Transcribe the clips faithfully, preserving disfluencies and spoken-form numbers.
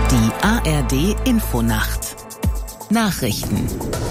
Die A R D Infonacht. Nachrichten.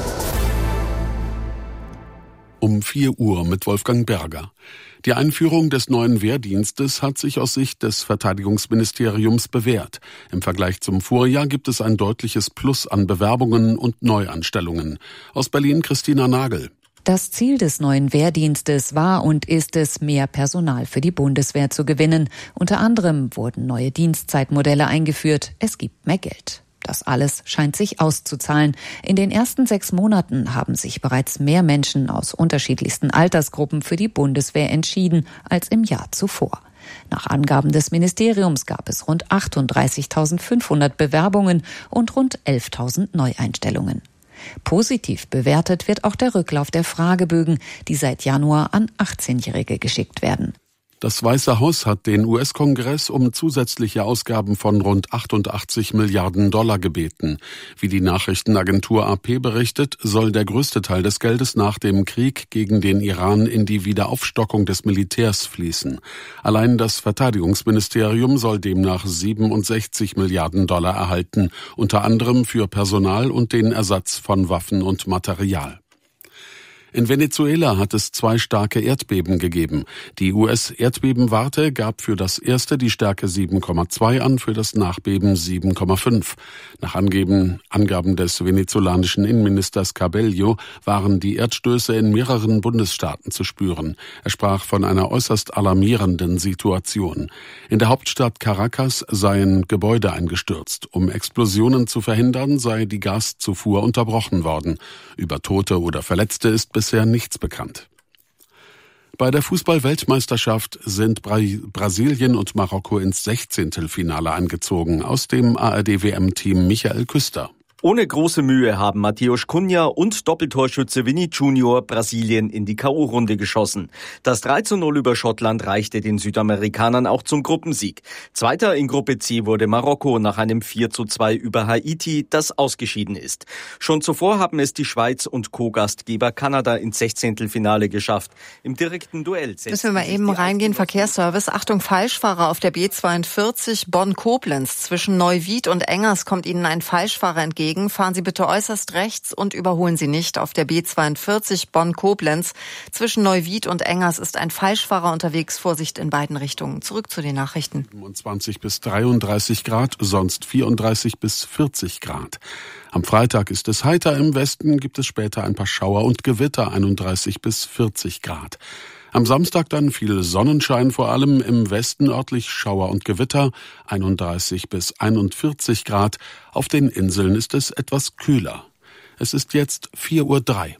Um vier Uhr mit Wolfgang Berger. Die Einführung des neuen Wehrdienstes hat sich aus Sicht des Verteidigungsministeriums bewährt. Im Vergleich zum Vorjahr gibt es ein deutliches Plus an Bewerbungen und Neuanstellungen. Aus Berlin Christina Nagel. Das Ziel des neuen Wehrdienstes war und ist es, mehr Personal für die Bundeswehr zu gewinnen. Unter anderem wurden neue Dienstzeitmodelle eingeführt. Es gibt mehr Geld. Das alles scheint sich auszuzahlen. In den ersten sechs Monaten haben sich bereits mehr Menschen aus unterschiedlichsten Altersgruppen für die Bundeswehr entschieden als im Jahr zuvor. Nach Angaben des Ministeriums gab es rund achtunddreißigtausendfünfhundert Bewerbungen und rund elftausend Neueinstellungen. Positiv bewertet wird auch der Rücklauf der Fragebögen, die seit Januar an achtzehnjährige geschickt werden. Das Weiße Haus hat den U S-Kongress um zusätzliche Ausgaben von rund achtundachtzig Milliarden Dollar gebeten. Wie die Nachrichtenagentur A P berichtet, soll der größte Teil des Geldes nach dem Krieg gegen den Iran in die Wiederaufstockung des Militärs fließen. Allein das Verteidigungsministerium soll demnach siebenundsechzig Milliarden Dollar erhalten, unter anderem für Personal und den Ersatz von Waffen und Material. In Venezuela hat es zwei starke Erdbeben gegeben. Die U S-Erdbebenwarte gab für das erste die Stärke sieben Komma zwei an, für das Nachbeben sieben Komma fünf. Nach Angeben, Angaben des venezolanischen Innenministers Cabello waren die Erdstöße in mehreren Bundesstaaten zu spüren. Er sprach von einer äußerst alarmierenden Situation. In der Hauptstadt Caracas seien Gebäude eingestürzt. Um Explosionen zu verhindern, sei die Gaszufuhr unterbrochen worden. Über Tote oder Verletzte ist bisher nichts bekannt. Bei der Fußball-Weltmeisterschaft sind Bra- Brasilien und Marokko ins Sechzehntelfinale eingezogen. Aus dem A R D-W M-Team Michael Küster. Ohne große Mühe haben Matheus Cunha und Doppeltorschütze Vini Junior Brasilien in die K O-Runde geschossen. Das drei zu null über Schottland reichte den Südamerikanern auch zum Gruppensieg. Zweiter in Gruppe C wurde Marokko nach einem vier zu zwei über Haiti, das ausgeschieden ist. Schon zuvor haben es die Schweiz und Co-Gastgeber Kanada ins Sechzehntelfinale geschafft. Im direkten Duell... Müssen wir mal eben reingehen, Verkehrsservice. Achtung, Falschfahrer auf der B zweiundvierzig Bonn-Koblenz. Zwischen Neuwied und Engers kommt Ihnen ein Falschfahrer entgegen. Fahren Sie bitte äußerst rechts und überholen Sie nicht. Auf der B zweiundvierzig Bonn-Koblenz zwischen Neuwied und Engers ist ein Falschfahrer unterwegs. Vorsicht in beiden Richtungen. Zurück zu den Nachrichten. siebenundzwanzig bis dreiunddreißig Grad, sonst vierunddreißig bis vierzig Grad. Am Freitag ist es heiter, im Westen gibt es später ein paar Schauer und Gewitter, einunddreißig bis vierzig Grad. Am Samstag dann viel Sonnenschein, vor allem im Westen örtlich Schauer und Gewitter, einunddreißig bis einundvierzig Grad. Auf den Inseln ist es etwas kühler. Es ist jetzt vier Uhr drei.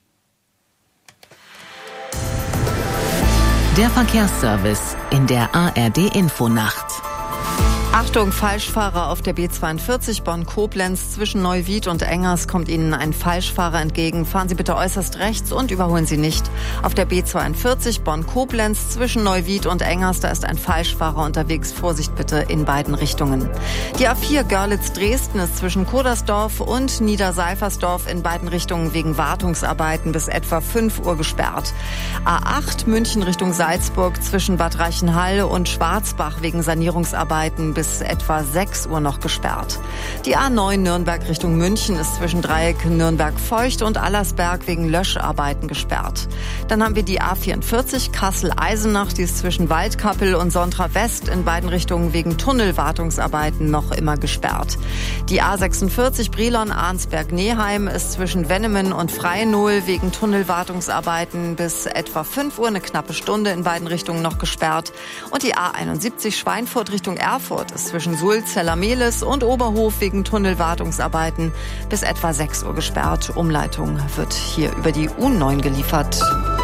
Der Verkehrsservice in der A R D-Infonacht. Achtung, Falschfahrer auf der B zweiundvierzig Bonn-Koblenz zwischen Neuwied und Engers kommt Ihnen ein Falschfahrer entgegen. Fahren Sie bitte äußerst rechts und überholen Sie nicht. Auf der B zweiundvierzig Bonn-Koblenz zwischen Neuwied und Engers, da ist ein Falschfahrer unterwegs. Vorsicht bitte in beiden Richtungen. Die A vier Görlitz-Dresden ist zwischen Kodersdorf und Niederseifersdorf in beiden Richtungen wegen Wartungsarbeiten bis etwa fünf Uhr gesperrt. A acht München Richtung Salzburg zwischen Bad Reichenhall und Schwarzbach wegen Sanierungsarbeiten bis etwa sechs Uhr noch gesperrt. Die A neun Nürnberg Richtung München ist zwischen Dreieck Nürnberg-Feucht und Allersberg wegen Löscharbeiten gesperrt. Dann haben wir die A vierundvierzig Kassel-Eisenach, die ist zwischen Waldkappel und Sontra West in beiden Richtungen wegen Tunnelwartungsarbeiten noch immer gesperrt. Die A sechsundvierzig Brilon-Arnsberg-Neheim ist zwischen Wennemen und Freinohl wegen Tunnelwartungsarbeiten bis etwa fünf Uhr, eine knappe Stunde in beiden Richtungen noch gesperrt. Und die A einundsiebzig Schweinfurt Richtung Erfurt ist zwischen Sulz-Zellermehlis und Oberhof wegen Tunnelwartungsarbeiten bis etwa sechs Uhr gesperrt. Umleitung wird hier über die U neun geliefert.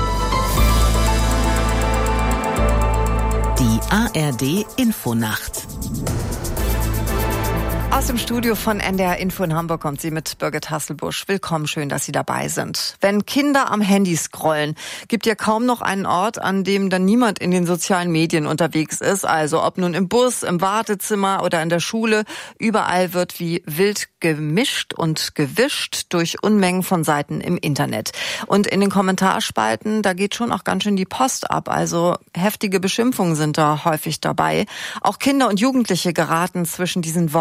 Die A R D-Infonacht. Aus dem Studio von N D R Info in Hamburg kommt sie mit Birgit Hasselbusch. Willkommen, schön, dass Sie dabei sind. Wenn Kinder am Handy scrollen, gibt ja kaum noch einen Ort, an dem dann niemand in den sozialen Medien unterwegs ist. Also ob nun im Bus, im Wartezimmer oder in der Schule, überall wird wie wild gemischt und gewischt durch Unmengen von Seiten im Internet. Und in den Kommentarspalten, da geht schon auch ganz schön die Post ab. Also heftige Beschimpfungen sind da häufig dabei. Auch Kinder und Jugendliche geraten zwischen diesen Wort- und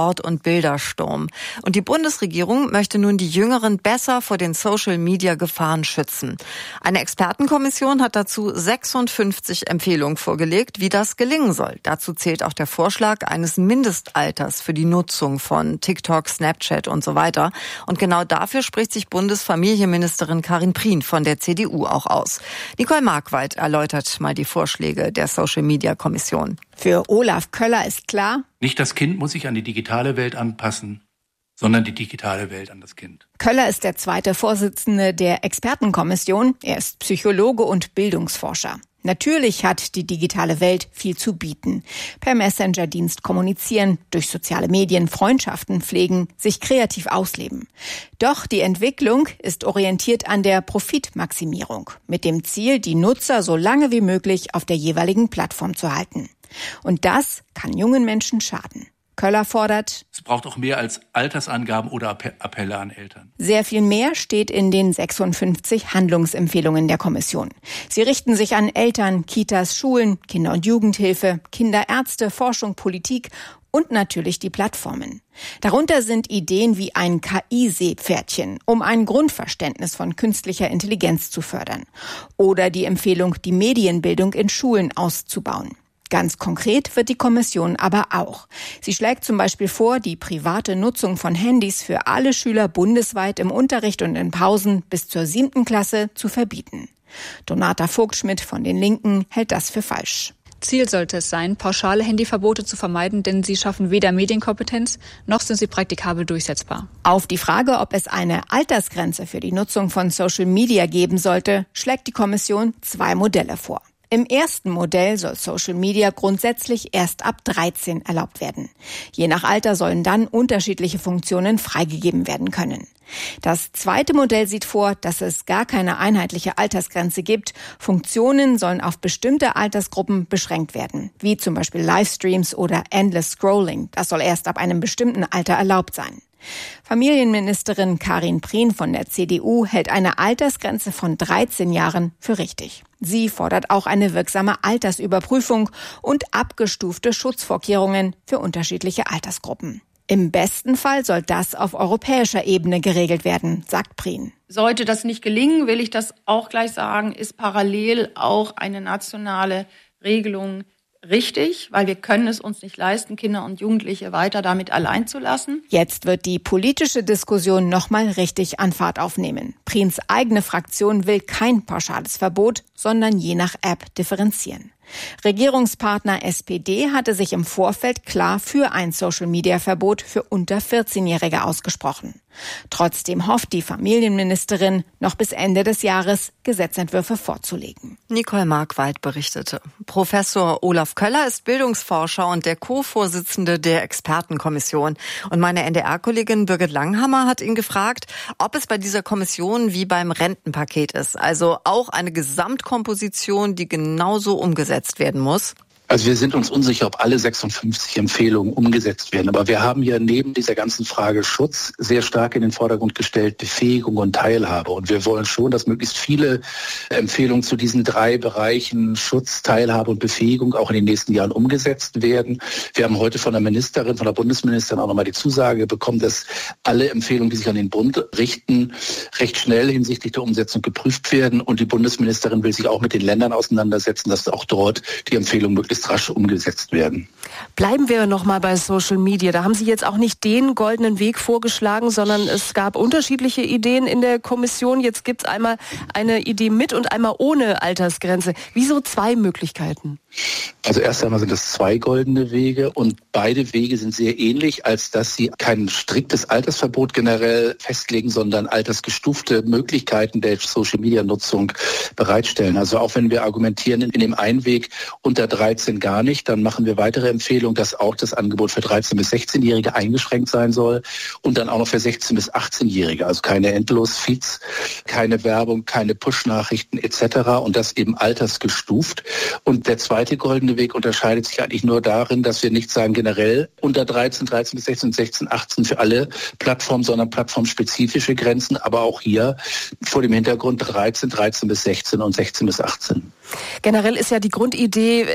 Bildersturm. Und die Bundesregierung möchte nun die Jüngeren besser vor den Social-Media-Gefahren schützen. Eine Expertenkommission hat dazu sechsundfünfzig Empfehlungen vorgelegt, wie das gelingen soll. Dazu zählt auch der Vorschlag eines Mindestalters für die Nutzung von TikTok, Snapchat und so weiter. Und genau dafür spricht sich Bundesfamilienministerin Karin Prien von der C D U auch aus. Nicole Markwald erläutert mal die Vorschläge der Social-Media-Kommission. Für Olaf Köller ist klar: Nicht das Kind muss sich an die digitale Welt anpassen, sondern die digitale Welt an das Kind. Köller ist der zweite Vorsitzende der Expertenkommission. Er ist Psychologe und Bildungsforscher. Natürlich hat die digitale Welt viel zu bieten. Per Messenger-Dienst kommunizieren, durch soziale Medien Freundschaften pflegen, sich kreativ ausleben. Doch die Entwicklung ist orientiert an der Profitmaximierung, mit dem Ziel, die Nutzer so lange wie möglich auf der jeweiligen Plattform zu halten. Und das kann jungen Menschen schaden. Köller fordert: Es braucht auch mehr als Altersangaben oder Appelle an Eltern. Sehr viel mehr steht in den sechsundfünfzig Handlungsempfehlungen der Kommission. Sie richten sich an Eltern, Kitas, Schulen, Kinder- und Jugendhilfe, Kinderärzte, Forschung, Politik und natürlich die Plattformen. Darunter sind Ideen wie ein K I-Seepferdchen, um ein Grundverständnis von künstlicher Intelligenz zu fördern. Oder die Empfehlung, die Medienbildung in Schulen auszubauen. Ganz konkret wird die Kommission aber auch. Sie schlägt zum Beispiel vor, die private Nutzung von Handys für alle Schüler bundesweit im Unterricht und in Pausen bis zur siebten Klasse zu verbieten. Donata Vogtschmidt von den Linken hält das für falsch. Ziel sollte es sein, pauschale Handyverbote zu vermeiden, denn sie schaffen weder Medienkompetenz, noch sind sie praktikabel durchsetzbar. Auf die Frage, ob es eine Altersgrenze für die Nutzung von Social Media geben sollte, schlägt die Kommission zwei Modelle vor. Im ersten Modell soll Social Media grundsätzlich erst ab dreizehn erlaubt werden. Je nach Alter sollen dann unterschiedliche Funktionen freigegeben werden können. Das zweite Modell sieht vor, dass es gar keine einheitliche Altersgrenze gibt. Funktionen sollen auf bestimmte Altersgruppen beschränkt werden, wie zum Beispiel Livestreams oder Endless Scrolling. Das soll erst ab einem bestimmten Alter erlaubt sein. Familienministerin Karin Prien von der C D U hält eine Altersgrenze von dreizehn Jahren für richtig. Sie fordert auch eine wirksame Altersüberprüfung und abgestufte Schutzvorkehrungen für unterschiedliche Altersgruppen. Im besten Fall soll das auf europäischer Ebene geregelt werden, sagt Prien. Sollte das nicht gelingen, will ich das auch gleich sagen, ist parallel auch eine nationale Regelung richtig, weil wir können es uns nicht leisten, Kinder und Jugendliche weiter damit allein zu lassen. Jetzt wird die politische Diskussion nochmal richtig an Fahrt aufnehmen. Priens eigene Fraktion will kein pauschales Verbot, sondern je nach App differenzieren. Regierungspartner S P D hatte sich im Vorfeld klar für ein Social-Media-Verbot für unter vierzehnjährige ausgesprochen. Trotzdem hofft die Familienministerin, noch bis Ende des Jahres Gesetzentwürfe vorzulegen. Nicole Markwald berichtete. Professor Olaf Köller ist Bildungsforscher und der Co-Vorsitzende der Expertenkommission. Und meine N D R-Kollegin Birgit Langhammer hat ihn gefragt, ob es bei dieser Kommission wie beim Rentenpaket ist. Also auch eine Gesamtkomposition, die genauso umgesetzt werden muss. Also wir sind uns unsicher, ob alle sechsundfünfzig Empfehlungen umgesetzt werden. Aber wir haben ja neben dieser ganzen Frage Schutz sehr stark in den Vordergrund gestellt Befähigung und Teilhabe. Und wir wollen schon, dass möglichst viele Empfehlungen zu diesen drei Bereichen Schutz, Teilhabe und Befähigung auch in den nächsten Jahren umgesetzt werden. Wir haben heute von der Ministerin, von der Bundesministerin auch nochmal die Zusage bekommen, dass alle Empfehlungen, die sich an den Bund richten, recht schnell hinsichtlich der Umsetzung geprüft werden. Und die Bundesministerin will sich auch mit den Ländern auseinandersetzen, dass auch dort die Empfehlungen möglichst rasch umgesetzt werden. Bleiben wir noch mal bei Social Media. Da haben Sie jetzt auch nicht den goldenen Weg vorgeschlagen, sondern es gab unterschiedliche Ideen in der Kommission. Jetzt gibt es einmal eine Idee mit und einmal ohne Altersgrenze. Wieso zwei Möglichkeiten? Also erst einmal sind es zwei goldene Wege und beide Wege sind sehr ähnlich, als dass sie kein striktes Altersverbot generell festlegen, sondern altersgestufte Möglichkeiten der Social-Media-Nutzung bereitstellen. Also auch wenn wir argumentieren in dem einen Weg unter dreizehn gar nicht, dann machen wir weitere Empfehlungen, dass auch das Angebot für dreizehn- bis sechzehnjährige eingeschränkt sein soll und dann auch noch für sechzehn- bis achtzehnjährige. Also keine Endlos-Feeds, keine Werbung, keine Push-Nachrichten et cetera und das eben altersgestuft. Und der zweite goldene Weg unterscheidet sich eigentlich nur darin, dass wir nicht sagen generell unter dreizehn, dreizehn bis sechzehn, sechzehn, achtzehn für alle Plattformen, sondern plattformspezifische Grenzen, aber auch hier vor dem Hintergrund dreizehn, dreizehn bis sechzehn und sechzehn bis achtzehn. Generell ist ja die Grundidee,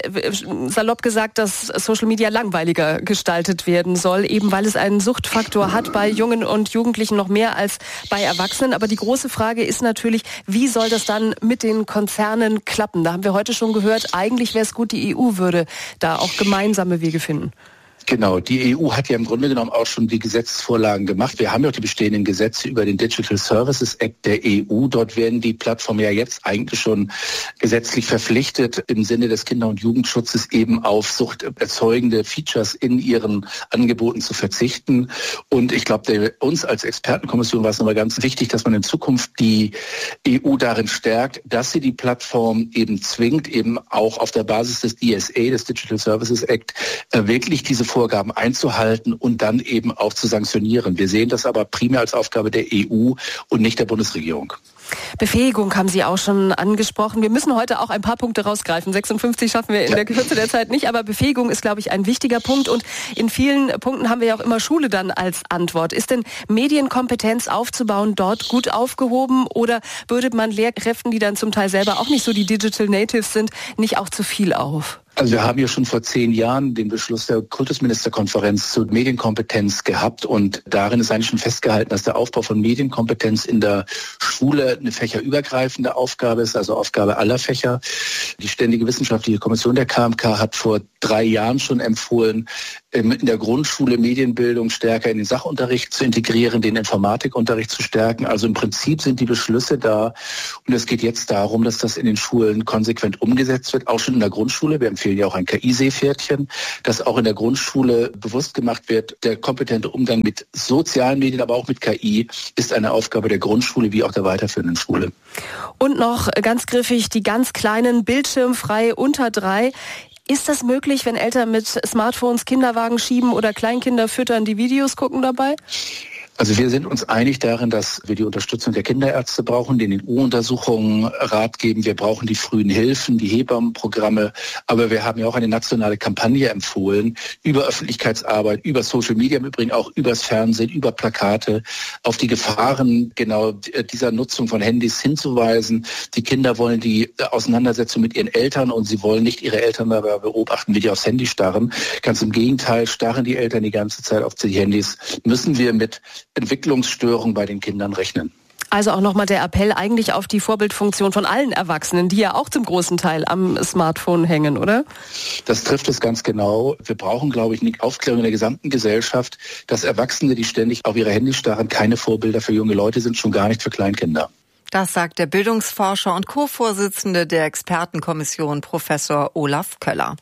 salopp gesagt, dass Social Media langweiliger gestaltet werden soll, eben weil es einen Suchtfaktor hat bei Jungen und Jugendlichen noch mehr als bei Erwachsenen. Aber die große Frage ist natürlich, wie soll das dann mit den Konzernen klappen? Da haben wir heute schon gehört, eigentlich wäre es gut, die E U würde da auch gemeinsame Wege finden. Genau, die E U hat ja im Grunde genommen auch schon die Gesetzesvorlagen gemacht. Wir haben ja auch die bestehenden Gesetze über den Digital Services Act der E U. Dort werden die Plattformen ja jetzt eigentlich schon gesetzlich verpflichtet, im Sinne des Kinder- und Jugendschutzes eben auf suchterzeugende Features in ihren Angeboten zu verzichten. Und ich glaube, uns als Expertenkommission war es nochmal ganz wichtig, dass man in Zukunft die E U darin stärkt, dass sie die Plattform eben zwingt, eben auch auf der Basis des D S A, des Digital Services Act, wirklich diese Vorgaben einzuhalten und dann eben auch zu sanktionieren. Wir sehen das aber primär als Aufgabe der E U und nicht der Bundesregierung. Befähigung haben Sie auch schon angesprochen. Wir müssen heute auch ein paar Punkte rausgreifen. sechsundfünfzig schaffen wir in der Kürze der Zeit nicht, aber Befähigung ist, glaube ich, ein wichtiger Punkt. Und in vielen Punkten haben wir ja auch immer Schule dann als Antwort. Ist denn Medienkompetenz aufzubauen dort gut aufgehoben oder würde man Lehrkräften, die dann zum Teil selber auch nicht so die Digital Natives sind, nicht auch zu viel auf? Also wir haben ja schon vor zehn Jahren den Beschluss der Kultusministerkonferenz zur Medienkompetenz gehabt und darin ist eigentlich schon festgehalten, dass der Aufbau von Medienkompetenz in der Schule eine fächerübergreifende Aufgabe ist, also Aufgabe aller Fächer. Die Ständige Wissenschaftliche Kommission der K M K hat vor drei Jahren schon empfohlen, in der Grundschule Medienbildung stärker in den Sachunterricht zu integrieren, den Informatikunterricht zu stärken. Also im Prinzip sind die Beschlüsse da und es geht jetzt darum, dass das in den Schulen konsequent umgesetzt wird, auch schon in der Grundschule. Wir empfehlen ja auch ein K I-Seepferdchen, dass auch in der Grundschule bewusst gemacht wird, der kompetente Umgang mit sozialen Medien, aber auch mit K I ist eine Aufgabe der Grundschule wie auch der weiterführenden Schule. Und noch ganz griffig, die ganz kleinen, bildschirmfrei unter drei. Ist das möglich, wenn Eltern mit Smartphones Kinderwagen schieben oder Kleinkinder füttern, die Videos gucken dabei? Also wir sind uns einig darin, dass wir die Unterstützung der Kinderärzte brauchen, die in den U-Untersuchungen Rat geben. Wir brauchen die frühen Hilfen, die Hebammenprogramme. Aber wir haben ja auch eine nationale Kampagne empfohlen über Öffentlichkeitsarbeit, über Social Media, im Übrigen auch übers Fernsehen, über Plakate, auf die Gefahren genau dieser Nutzung von Handys hinzuweisen. Die Kinder wollen die Auseinandersetzung mit ihren Eltern und sie wollen nicht ihre Eltern dabei beobachten, wie die aufs Handy starren. Ganz im Gegenteil, starren die Eltern die ganze Zeit auf die Handys. Müssen wir mit Entwicklungsstörungen bei den Kindern rechnen. Also auch nochmal der Appell eigentlich auf die Vorbildfunktion von allen Erwachsenen, die ja auch zum großen Teil am Smartphone hängen, oder? Das trifft es ganz genau. Wir brauchen, glaube ich, eine Aufklärung in der gesamten Gesellschaft, dass Erwachsene, die ständig auf ihre Handys starren, keine Vorbilder für junge Leute sind, schon gar nicht für Kleinkinder. Das sagt der Bildungsforscher und Co-Vorsitzende der Expertenkommission, Professor Olaf Köller.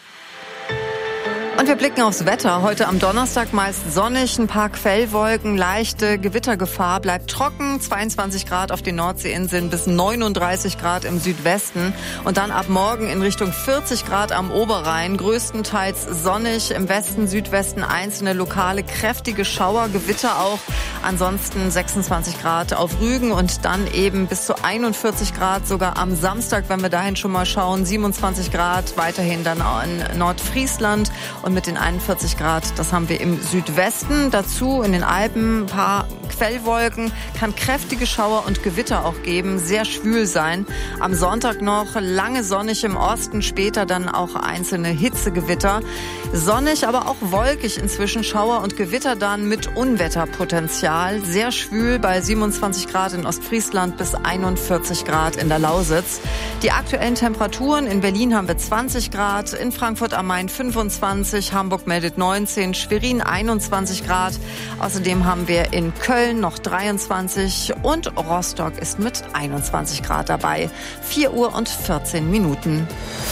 Und wir blicken aufs Wetter. Heute am Donnerstag meist sonnig, ein paar Quellwolken, leichte Gewittergefahr, bleibt trocken, zweiundzwanzig Grad auf den Nordseeinseln bis neununddreißig Grad im Südwesten. Und dann ab morgen in Richtung vierzig Grad am Oberrhein, größtenteils sonnig, im Westen, Südwesten einzelne lokale kräftige Schauer, Gewitter auch. Ansonsten sechsundzwanzig Grad auf Rügen und dann eben bis zu einundvierzig Grad sogar am Samstag, wenn wir dahin schon mal schauen, siebenundzwanzig Grad, weiterhin dann in Nordfriesland. Und mit den einundvierzig Grad, das haben wir im Südwesten. Dazu in den Alpen ein paar Quellwolken, kann kräftige Schauer und Gewitter auch geben, sehr schwül sein. Am Sonntag noch lange sonnig im Osten, später dann auch einzelne Hitzegewitter. Sonnig, aber auch wolkig inzwischen, Schauer und Gewitter dann mit Unwetterpotenzial. Sehr schwül bei siebenundzwanzig Grad in Ostfriesland bis einundvierzig Grad in der Lausitz. Die aktuellen Temperaturen: in Berlin haben wir zwanzig Grad, in Frankfurt am Main fünfundzwanzig, Hamburg meldet neunzehn, Schwerin einundzwanzig Grad. Außerdem haben wir in Köln noch dreiundzwanzig und Rostock ist mit einundzwanzig Grad dabei. vier Uhr und vierzehn Minuten.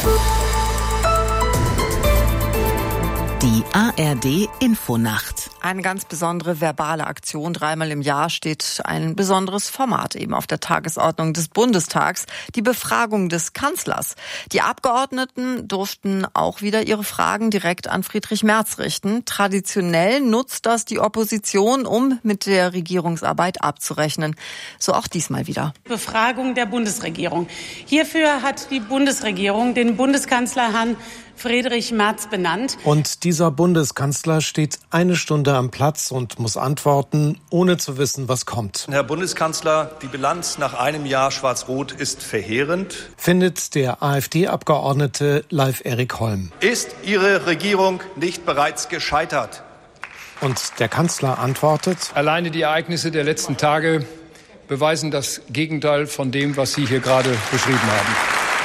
Die A R D Infonacht. Eine ganz besondere verbale Aktion. Dreimal im Jahr steht ein besonderes Format eben auf der Tagesordnung des Bundestags. Die Befragung des Kanzlers. Die Abgeordneten durften auch wieder ihre Fragen direkt an Friedrich Merz richten. Traditionell nutzt das die Opposition, um mit der Regierungsarbeit abzurechnen. So auch diesmal wieder. Befragung der Bundesregierung. Hierfür hat die Bundesregierung den Bundeskanzler Herrn Friedrich Merz benannt. Und dieser Bundeskanzler steht eine Stunde am Platz und muss antworten, ohne zu wissen, was kommt. Herr Bundeskanzler, die Bilanz nach einem Jahr Schwarz-Rot ist verheerend, findet der AfD-Abgeordnete Leif Erik Holm. Ist Ihre Regierung nicht bereits gescheitert? Und der Kanzler antwortet: Alleine die Ereignisse der letzten Tage beweisen das Gegenteil von dem, was Sie hier gerade beschrieben haben.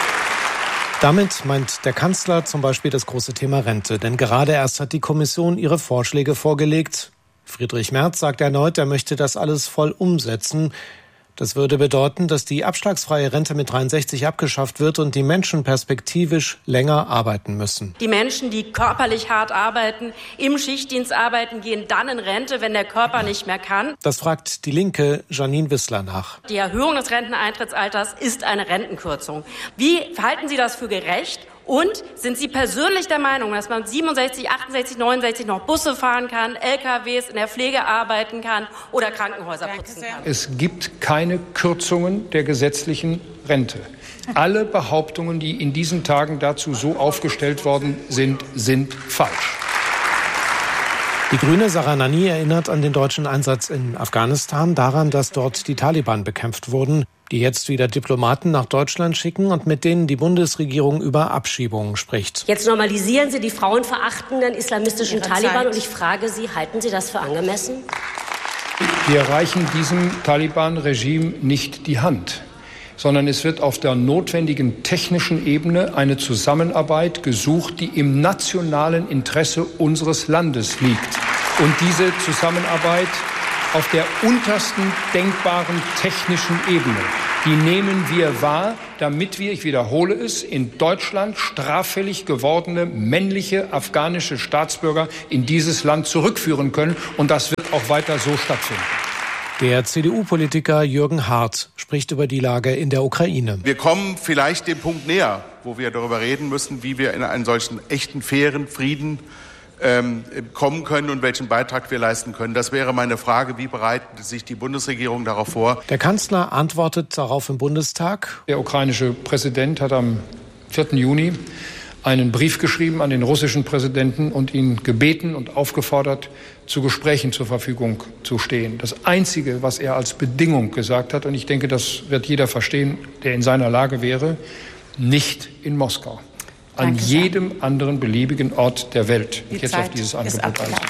Damit meint der Kanzler zum Beispiel das große Thema Rente. Denn gerade erst hat die Kommission ihre Vorschläge vorgelegt. Friedrich Merz sagt erneut, er möchte das alles voll umsetzen. Das würde bedeuten, dass die abschlagsfreie Rente mit dreiundsechzig abgeschafft wird und die Menschen perspektivisch länger arbeiten müssen. Die Menschen, die körperlich hart arbeiten, im Schichtdienst arbeiten, gehen dann in Rente, wenn der Körper nicht mehr kann. Das fragt die Linke Janine Wissler nach. Die Erhöhung des Renteneintrittsalters ist eine Rentenkürzung. Wie halten Sie das für gerecht? Und sind Sie persönlich der Meinung, dass man siebenundsechzig, achtundsechzig, neunundsechzig noch Busse fahren kann, L K Ws in der Pflege arbeiten kann oder Krankenhäuser putzen kann? Es gibt keine Kürzungen der gesetzlichen Rente. Alle Behauptungen, die in diesen Tagen dazu so aufgestellt worden sind, sind falsch. Die Grüne Sarah Nanni erinnert an den deutschen Einsatz in Afghanistan, daran, dass dort die Taliban bekämpft wurden, die jetzt wieder Diplomaten nach Deutschland schicken und mit denen die Bundesregierung über Abschiebungen spricht. Jetzt normalisieren Sie die frauenverachtenden islamistischen Taliban und ich frage Sie, halten Sie das für angemessen? Wir reichen diesem Taliban-Regime nicht die Hand, sondern es wird auf der notwendigen technischen Ebene eine Zusammenarbeit gesucht, die im nationalen Interesse unseres Landes liegt. Und diese Zusammenarbeit auf der untersten denkbaren technischen Ebene, die nehmen wir wahr, damit wir, ich wiederhole es, in Deutschland straffällig gewordene männliche afghanische Staatsbürger in dieses Land zurückführen können. Und das wird auch weiter so stattfinden. Der C D U-Politiker Jürgen Hart spricht über die Lage in der Ukraine. Wir kommen vielleicht dem Punkt näher, wo wir darüber reden müssen, wie wir in einen solchen echten, fairen Frieden ähm, kommen können und welchen Beitrag wir leisten können. Das wäre meine Frage. Wie bereitet sich die Bundesregierung darauf vor? Der Kanzler antwortet darauf im Bundestag. Der ukrainische Präsident hat am vierten Juni einen Brief geschrieben an den russischen Präsidenten und ihn gebeten und aufgefordert, zu Gesprächen zur Verfügung zu stehen. Das Einzige, was er als Bedingung gesagt hat, und ich denke, das wird jeder verstehen, der in seiner Lage wäre, nicht in Moskau. An Danke jedem sehr. anderen beliebigen Ort der Welt. Die jetzt Zeit auf dieses Angebot ein.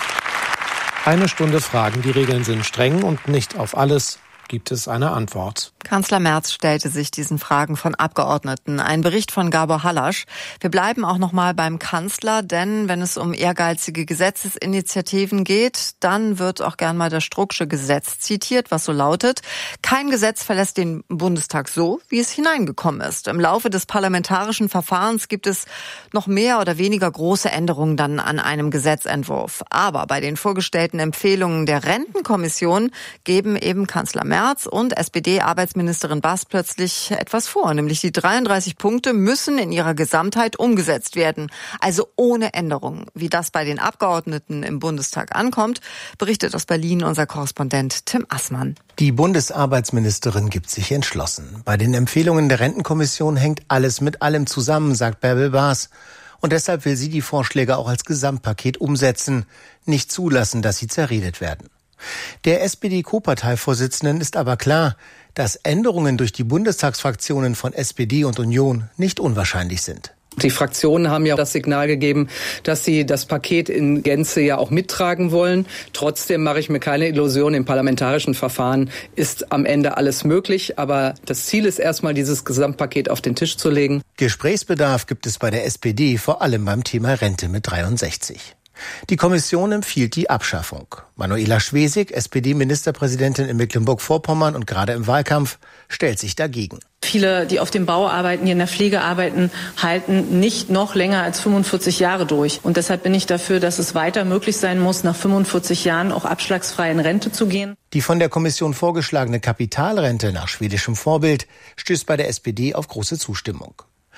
Eine Stunde Fragen. Die Regeln sind streng und nicht auf alles gibt es eine Antwort. Kanzler Merz stellte sich diesen Fragen von Abgeordneten. Ein Bericht von Gabor Hallasch. Wir bleiben auch noch mal beim Kanzler, denn wenn es um ehrgeizige Gesetzesinitiativen geht, dann wird auch gern mal das Strucksche Gesetz zitiert, was so lautet: Kein Gesetz verlässt den Bundestag so, wie es hineingekommen ist. Im Laufe des parlamentarischen Verfahrens gibt es noch mehr oder weniger große Änderungen dann an einem Gesetzentwurf. Aber bei den vorgestellten Empfehlungen der Rentenkommission geben eben Kanzler Merz und S P D-Arbeitsministerin Bass plötzlich etwas vor, nämlich die dreiunddreißig Punkte müssen in ihrer Gesamtheit umgesetzt werden, also ohne Änderungen. Wie das bei den Abgeordneten im Bundestag ankommt, berichtet aus Berlin unser Korrespondent Tim Assmann. Die Bundesarbeitsministerin gibt sich entschlossen. Bei den Empfehlungen der Rentenkommission hängt alles mit allem zusammen, sagt Bärbel Baas. Und deshalb will sie die Vorschläge auch als Gesamtpaket umsetzen, nicht zulassen, dass sie zerredet werden. Der S P D-Co-Parteivorsitzenden ist aber klar, dass Änderungen durch die Bundestagsfraktionen von S P D und Union nicht unwahrscheinlich sind. Die Fraktionen haben ja das Signal gegeben, dass sie das Paket in Gänze ja auch mittragen wollen. Trotzdem mache ich mir keine Illusion, im parlamentarischen Verfahren ist am Ende alles möglich. Aber das Ziel ist erstmal, dieses Gesamtpaket auf den Tisch zu legen. Gesprächsbedarf gibt es bei der S P D, vor allem beim Thema Rente mit dreiundsechzig. Die Kommission empfiehlt die Abschaffung. Manuela Schwesig, S P D-Ministerpräsidentin in Mecklenburg-Vorpommern und gerade im Wahlkampf, stellt sich dagegen. Viele, die auf dem Bau arbeiten, die in der Pflege arbeiten, halten nicht noch länger als fünfundvierzig Jahre durch. Und deshalb bin ich dafür, dass es weiter möglich sein muss, nach fünfundvierzig Jahren auch abschlagsfrei in Rente zu gehen. Die von der Kommission vorgeschlagene Kapitalrente nach schwedischem Vorbild stößt bei der S P D auf große Zustimmung.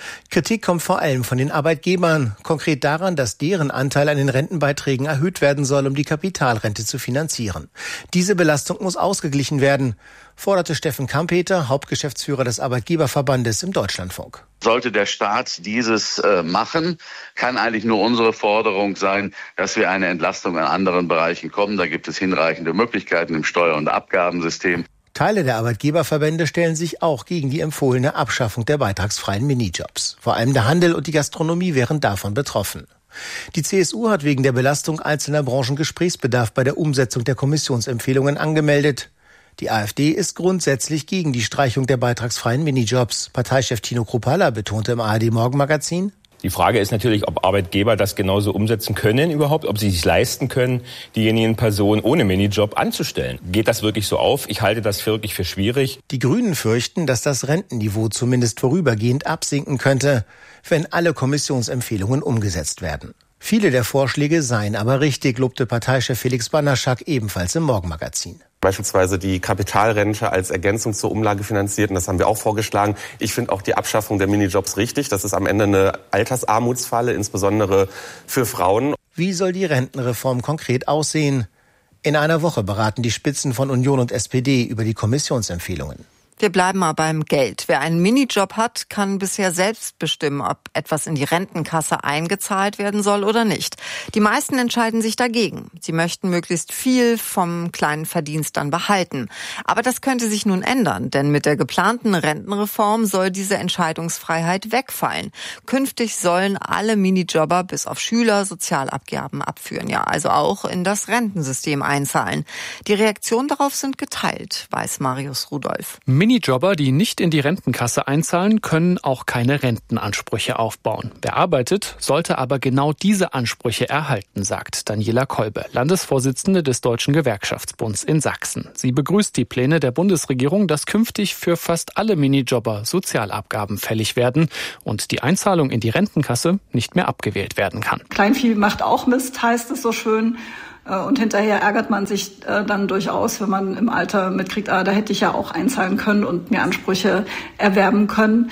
Kritik kommt vor allem von den Arbeitgebern, konkret daran, dass deren Anteil an den Rentenbeiträgen erhöht werden soll, um die Kapitalrente zu finanzieren. Diese Belastung muss ausgeglichen werden, forderte Steffen Kampeter, Hauptgeschäftsführer des Arbeitgeberverbandes im Deutschlandfunk. Sollte der Staat dieses äh, machen, kann eigentlich nur unsere Forderung sein, dass wir eine Entlastung an anderen Bereichen kommen. Da gibt es hinreichende Möglichkeiten im Steuer- und Abgabensystem. Teile der Arbeitgeberverbände stellen sich auch gegen die empfohlene Abschaffung der beitragsfreien Minijobs. Vor allem der Handel und die Gastronomie wären davon betroffen. Die C S U hat wegen der Belastung einzelner Branchen Gesprächsbedarf bei der Umsetzung der Kommissionsempfehlungen angemeldet. Die AfD ist grundsätzlich gegen die Streichung der beitragsfreien Minijobs. Parteichef Tino Kruppalla betonte im A R D-Morgenmagazin: Die Frage ist natürlich, ob Arbeitgeber das genauso umsetzen können überhaupt, ob sie sich leisten können, diejenigen Personen ohne Minijob anzustellen. Geht das wirklich so auf? Ich halte das wirklich für schwierig. Die Grünen fürchten, dass das Rentenniveau zumindest vorübergehend absinken könnte, wenn alle Kommissionsempfehlungen umgesetzt werden. Viele der Vorschläge seien aber richtig, lobte Parteichef Felix Banaschak ebenfalls im Morgenmagazin. Beispielsweise die Kapitalrente als Ergänzung zur Umlage finanziert, und das haben wir auch vorgeschlagen. Ich finde auch die Abschaffung der Minijobs richtig. Das ist am Ende eine Altersarmutsfalle, insbesondere für Frauen. Wie soll die Rentenreform konkret aussehen? In einer Woche beraten die Spitzen von Union und S P D über die Kommissionsempfehlungen. Wir bleiben mal beim Geld. Wer einen Minijob hat, kann bisher selbst bestimmen, ob etwas in die Rentenkasse eingezahlt werden soll oder nicht. Die meisten entscheiden sich dagegen. Sie möchten möglichst viel vom kleinen Verdienst dann behalten. Aber das könnte sich nun ändern, denn mit der geplanten Rentenreform soll diese Entscheidungsfreiheit wegfallen. Künftig sollen alle Minijobber bis auf Schüler Sozialabgaben abführen, ja, also auch in das Rentensystem einzahlen. Die Reaktionen darauf sind geteilt, weiß Marius Rudolph. Minijobber, die nicht in die Rentenkasse einzahlen, können auch keine Rentenansprüche aufbauen. Wer arbeitet, sollte aber genau diese Ansprüche erhalten, sagt Daniela Kolbe, Landesvorsitzende des Deutschen Gewerkschaftsbunds in Sachsen. Sie begrüßt die Pläne der Bundesregierung, dass künftig für fast alle Minijobber Sozialabgaben fällig werden und die Einzahlung in die Rentenkasse nicht mehr abgewählt werden kann. Kleinvieh macht auch Mist, heißt es so schön. Und hinterher ärgert man sich dann durchaus, wenn man im Alter mitkriegt, ah, da hätte ich ja auch einzahlen können und mir Ansprüche erwerben können.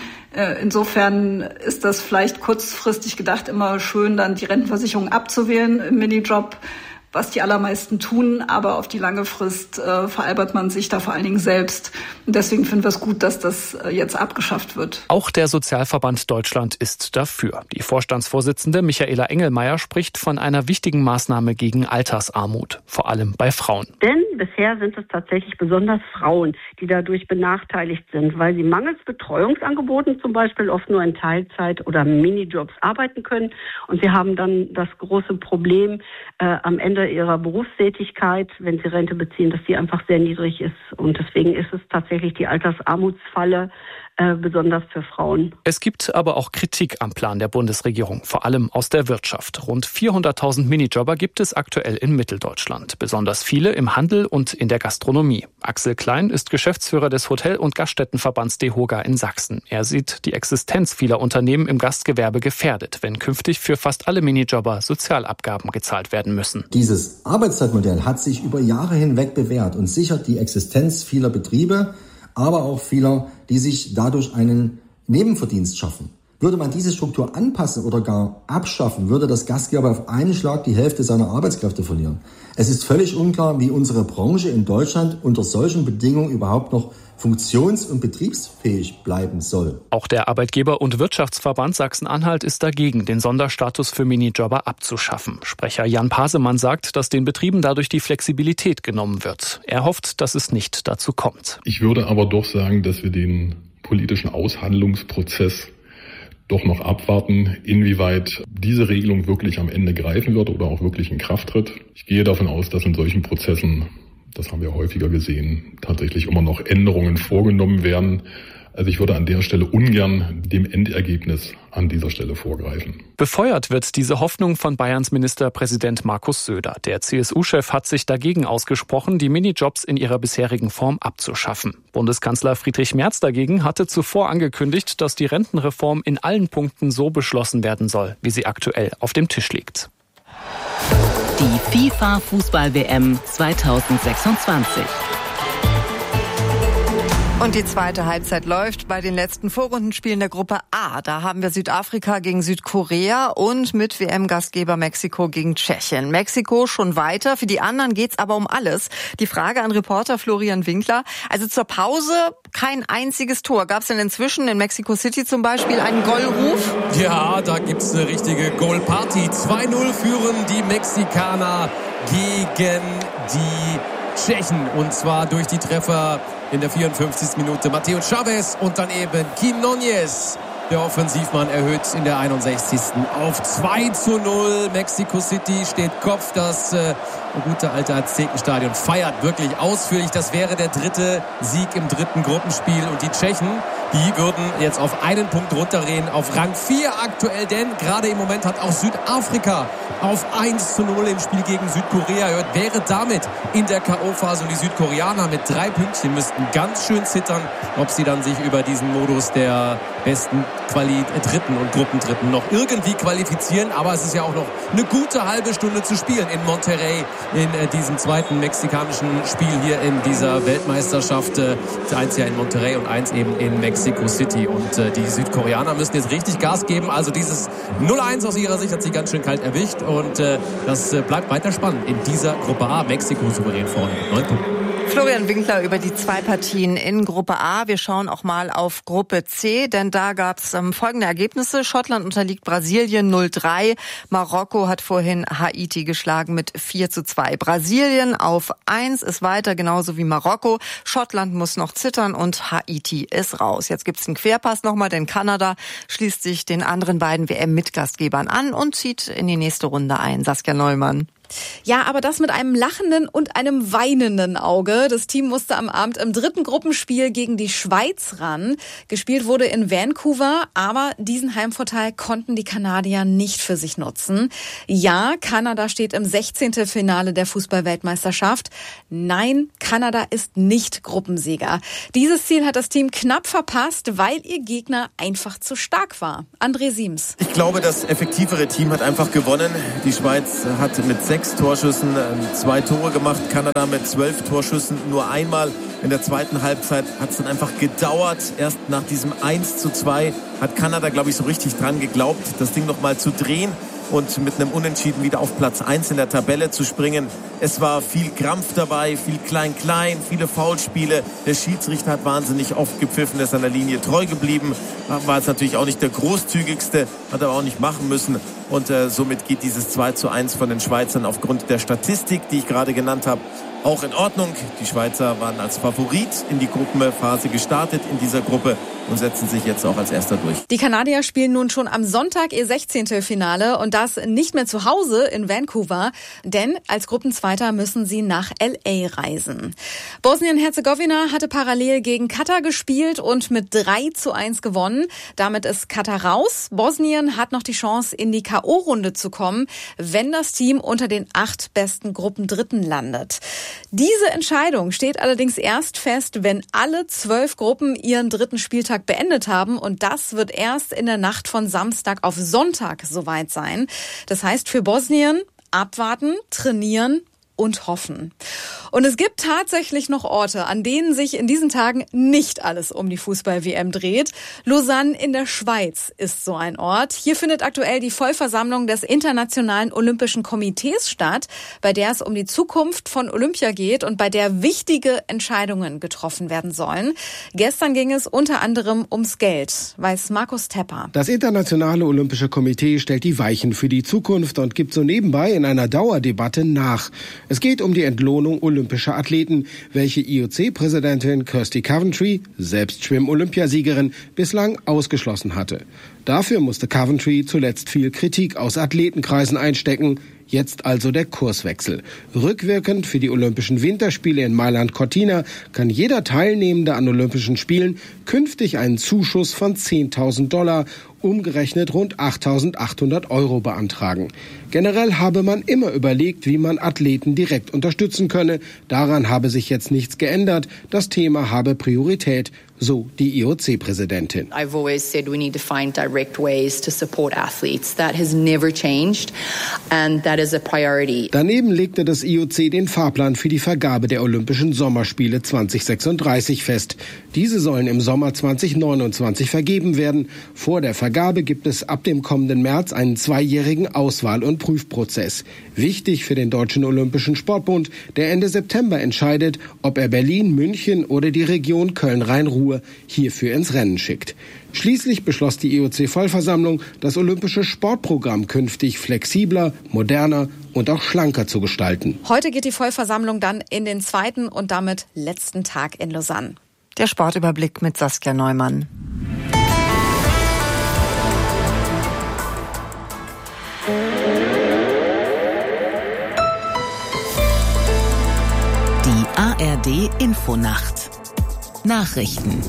Insofern ist das vielleicht kurzfristig gedacht immer schön, dann die Rentenversicherung abzuwählen im Minijob, was die allermeisten tun, aber auf die lange Frist äh, veralbert man sich da vor allen Dingen selbst. Und deswegen finden wir es gut, dass das äh, jetzt abgeschafft wird. Auch der Sozialverband Deutschland ist dafür. Die Vorstandsvorsitzende Michaela Engelmeier spricht von einer wichtigen Maßnahme gegen Altersarmut, vor allem bei Frauen. Denn bisher sind es tatsächlich besonders Frauen, die dadurch benachteiligt sind, weil sie mangels Betreuungsangeboten zum Beispiel oft nur in Teilzeit oder Minijobs arbeiten können. Und sie haben dann das große Problem äh, am Ende ihrer Berufstätigkeit, wenn sie Rente beziehen, dass die einfach sehr niedrig ist. Und deswegen ist es tatsächlich die Altersarmutsfalle, äh, besonders für Frauen. Es gibt aber auch Kritik am Plan der Bundesregierung, vor allem aus der Wirtschaft. Rund vierhunderttausend Minijobber gibt es aktuell in Mitteldeutschland. Besonders viele im Handel und in der Gastronomie. Axel Klein ist Geschäftsführer des Hotel- und Gaststättenverbands DEHOGA in Sachsen. Er sieht die Existenz vieler Unternehmen im Gastgewerbe gefährdet, wenn künftig für fast alle Minijobber Sozialabgaben gezahlt werden müssen. Dieses Arbeitszeitmodell hat sich über Jahre hinweg bewährt und sichert die Existenz vieler Betriebe, aber auch vieler, die sich dadurch einen Nebenverdienst schaffen. Würde man diese Struktur anpassen oder gar abschaffen, würde das Gastgewerbe auf einen Schlag die Hälfte seiner Arbeitskräfte verlieren. Es ist völlig unklar, wie unsere Branche in Deutschland unter solchen Bedingungen überhaupt noch funktions- und betriebsfähig bleiben soll. Auch der Arbeitgeber- und Wirtschaftsverband Sachsen-Anhalt ist dagegen, den Sonderstatus für Minijobber abzuschaffen. Sprecher Jan Pasemann sagt, dass den Betrieben dadurch die Flexibilität genommen wird. Er hofft, dass es nicht dazu kommt. Ich würde aber doch sagen, dass wir den politischen Aushandlungsprozess doch noch abwarten, inwieweit diese Regelung wirklich am Ende greifen wird oder auch wirklich in Kraft tritt. Ich gehe davon aus, dass in solchen Prozessen, das haben wir häufiger gesehen, tatsächlich immer noch Änderungen vorgenommen werden. Also ich würde an der Stelle ungern dem Endergebnis an dieser Stelle vorgreifen. Befeuert wird diese Hoffnung von Bayerns Ministerpräsident Markus Söder. Der C S U-Chef hat sich dagegen ausgesprochen, die Minijobs in ihrer bisherigen Form abzuschaffen. Bundeskanzler Friedrich Merz dagegen hatte zuvor angekündigt, dass die Rentenreform in allen Punkten so beschlossen werden soll, wie sie aktuell auf dem Tisch liegt. Die FIFA-Fußball-W M zweitausendsechsundzwanzig. Und die zweite Halbzeit läuft bei den letzten Vorrundenspielen der Gruppe A. Da haben wir Südafrika gegen Südkorea und mit W M-Gastgeber Mexiko gegen Tschechien. Mexiko schon weiter, für die anderen geht's aber um alles. Die Frage an Reporter Florian Winkler. Also zur Pause kein einziges Tor. Gab's denn inzwischen in Mexico City zum Beispiel einen Goalruf? Ja, da gibt's eine richtige Goalparty. zwei null führen die Mexikaner gegen die Tschechen. Und zwar durch die Treffer in der vierundfünfzigsten Minute Mateo Chavez und dann eben Quinones. Der Offensivmann erhöht in der einundsechzigsten auf zwei zu null. Mexico City steht Kopf. Das äh, gute alte Aztekenstadion feiert wirklich ausführlich. Das wäre der dritte Sieg im dritten Gruppenspiel. Und die Tschechen, die würden jetzt auf einen Punkt runtergehen, auf Rang vier aktuell. Denn gerade im Moment hat auch Südafrika auf eins zu null im Spiel gegen Südkorea erhöht. Wäre damit in der K O-Phase. Und die Südkoreaner mit drei Pünktchen müssten ganz schön zittern, ob sie dann sich über diesen Modus der besten Quali Dritten und Gruppendritten noch irgendwie qualifizieren. Aber es ist ja auch noch eine gute halbe Stunde zu spielen in Monterrey, in äh, diesem zweiten mexikanischen Spiel hier in dieser Weltmeisterschaft. Äh, eins ja in Monterrey und eins eben in Mexico City. Und äh, die Südkoreaner müssen jetzt richtig Gas geben. Also dieses null eins aus ihrer Sicht hat sie ganz schön kalt erwischt. Und äh, das äh, bleibt weiter spannend in dieser Gruppe A. Mexiko souverän vorne mit neun Punkten. Florian Winkler über die zwei Partien in Gruppe A. Wir schauen auch mal auf Gruppe C, denn da gab es ähm, folgende Ergebnisse. Schottland unterliegt Brasilien null drei. Marokko hat vorhin Haiti geschlagen mit vier zu zwei. Brasilien auf eins ist weiter, genauso wie Marokko. Schottland muss noch zittern und Haiti ist raus. Jetzt gibt's einen Querpass nochmal, denn Kanada schließt sich den anderen beiden W M-Mitgastgebern an und zieht in die nächste Runde ein. Saskia Neumann. Ja, aber das mit einem lachenden und einem weinenden Auge. Das Team musste am Abend im dritten Gruppenspiel gegen die Schweiz ran. Gespielt wurde in Vancouver, aber diesen Heimvorteil konnten die Kanadier nicht für sich nutzen. Ja, Kanada steht im sechzehnten Finale der Fußball-Weltmeisterschaft. Nein, Kanada ist nicht Gruppensieger. Dieses Ziel hat das Team knapp verpasst, weil ihr Gegner einfach zu stark war. André Siems. Ich glaube, das effektivere Team hat einfach gewonnen. Die Schweiz hat mit sechs Sechs Torschüssen, zwei Tore gemacht. Kanada mit zwölf Torschüssen nur einmal. In der zweiten Halbzeit hat es dann einfach gedauert. Erst nach diesem eins zu zwei hat Kanada, glaube ich, so richtig dran geglaubt, das Ding noch mal zu drehen und mit einem Unentschieden wieder auf Platz eins in der Tabelle zu springen. Es war viel Krampf dabei, viel Klein-Klein, viele Foulspiele. Der Schiedsrichter hat wahnsinnig oft gepfiffen, ist an der Linie treu geblieben. War jetzt natürlich auch nicht der großzügigste, hat aber auch nicht machen müssen. Und äh, somit geht dieses zwei zu eins von den Schweizern aufgrund der Statistik, die ich gerade genannt habe, auch in Ordnung. Die Schweizer waren als Favorit in die Gruppenphase gestartet in dieser Gruppe und setzen sich jetzt auch als Erster durch. Die Kanadier spielen nun schon am Sonntag ihr sechzehnten Finale und das nicht mehr zu Hause in Vancouver, denn als Gruppenzweiter müssen sie nach L A reisen. Bosnien-Herzegowina hatte parallel gegen Katar gespielt und mit drei zu eins gewonnen. Damit ist Katar raus. Bosnien hat noch die Chance, in die K O-Runde zu kommen, wenn das Team unter den acht besten Gruppendritten landet. Diese Entscheidung steht allerdings erst fest, wenn alle zwölf Gruppen ihren dritten Spieltag beendet haben und das wird erst in der Nacht von Samstag auf Sonntag soweit sein. Das heißt für Bosnien abwarten, trainieren und hoffen. Und es gibt tatsächlich noch Orte, an denen sich in diesen Tagen nicht alles um die Fußball-W M dreht. Lausanne in der Schweiz ist so ein Ort. Hier findet aktuell die Vollversammlung des Internationalen Olympischen Komitees statt, bei der es um die Zukunft von Olympia geht und bei der wichtige Entscheidungen getroffen werden sollen. Gestern ging es unter anderem ums Geld, weiß Markus Tepper. Das Internationale Olympische Komitee stellt die Weichen für die Zukunft und gibt so nebenbei in einer Dauerdebatte nach. Es geht um die Entlohnung olympischer Athleten, welche I O C-Präsidentin Kirsty Coventry, selbst Schwimm-Olympiasiegerin, bislang ausgeschlossen hatte. Dafür musste Coventry zuletzt viel Kritik aus Athletenkreisen einstecken. Jetzt also der Kurswechsel. Rückwirkend für die Olympischen Winterspiele in Mailand-Cortina kann jeder Teilnehmende an Olympischen Spielen künftig einen Zuschuss von zehntausend Dollar umgerechnet rund achttausendachthundert Euro beantragen. Generell habe man immer überlegt, wie man Athleten direkt unterstützen könne. Daran habe sich jetzt nichts geändert. Das Thema habe Priorität, so die I O C-Präsidentin. I've always said we need to find direct ways to support athletes. That has never changed and that is a priority. Daneben legte das I O C den Fahrplan für die Vergabe der Olympischen Sommerspiele zwanzig sechsunddreißig fest. Diese sollen im Sommer zwanzig neunundzwanzig vergeben werden. Vor der Vergabe gibt es ab dem kommenden März einen zweijährigen Auswahl- und Prüfprozess. Wichtig für den Deutschen Olympischen Sportbund, der Ende September entscheidet, ob er Berlin, München oder die Region Köln-Rhein-Ruhr hierfür ins Rennen schickt. Schließlich beschloss die I O C-Vollversammlung, das olympische Sportprogramm künftig flexibler, moderner und auch schlanker zu gestalten. Heute geht die Vollversammlung dann in den zweiten und damit letzten Tag in Lausanne. Der Sportüberblick mit Saskia Neumann. Die A R D-Infonacht. Nachrichten.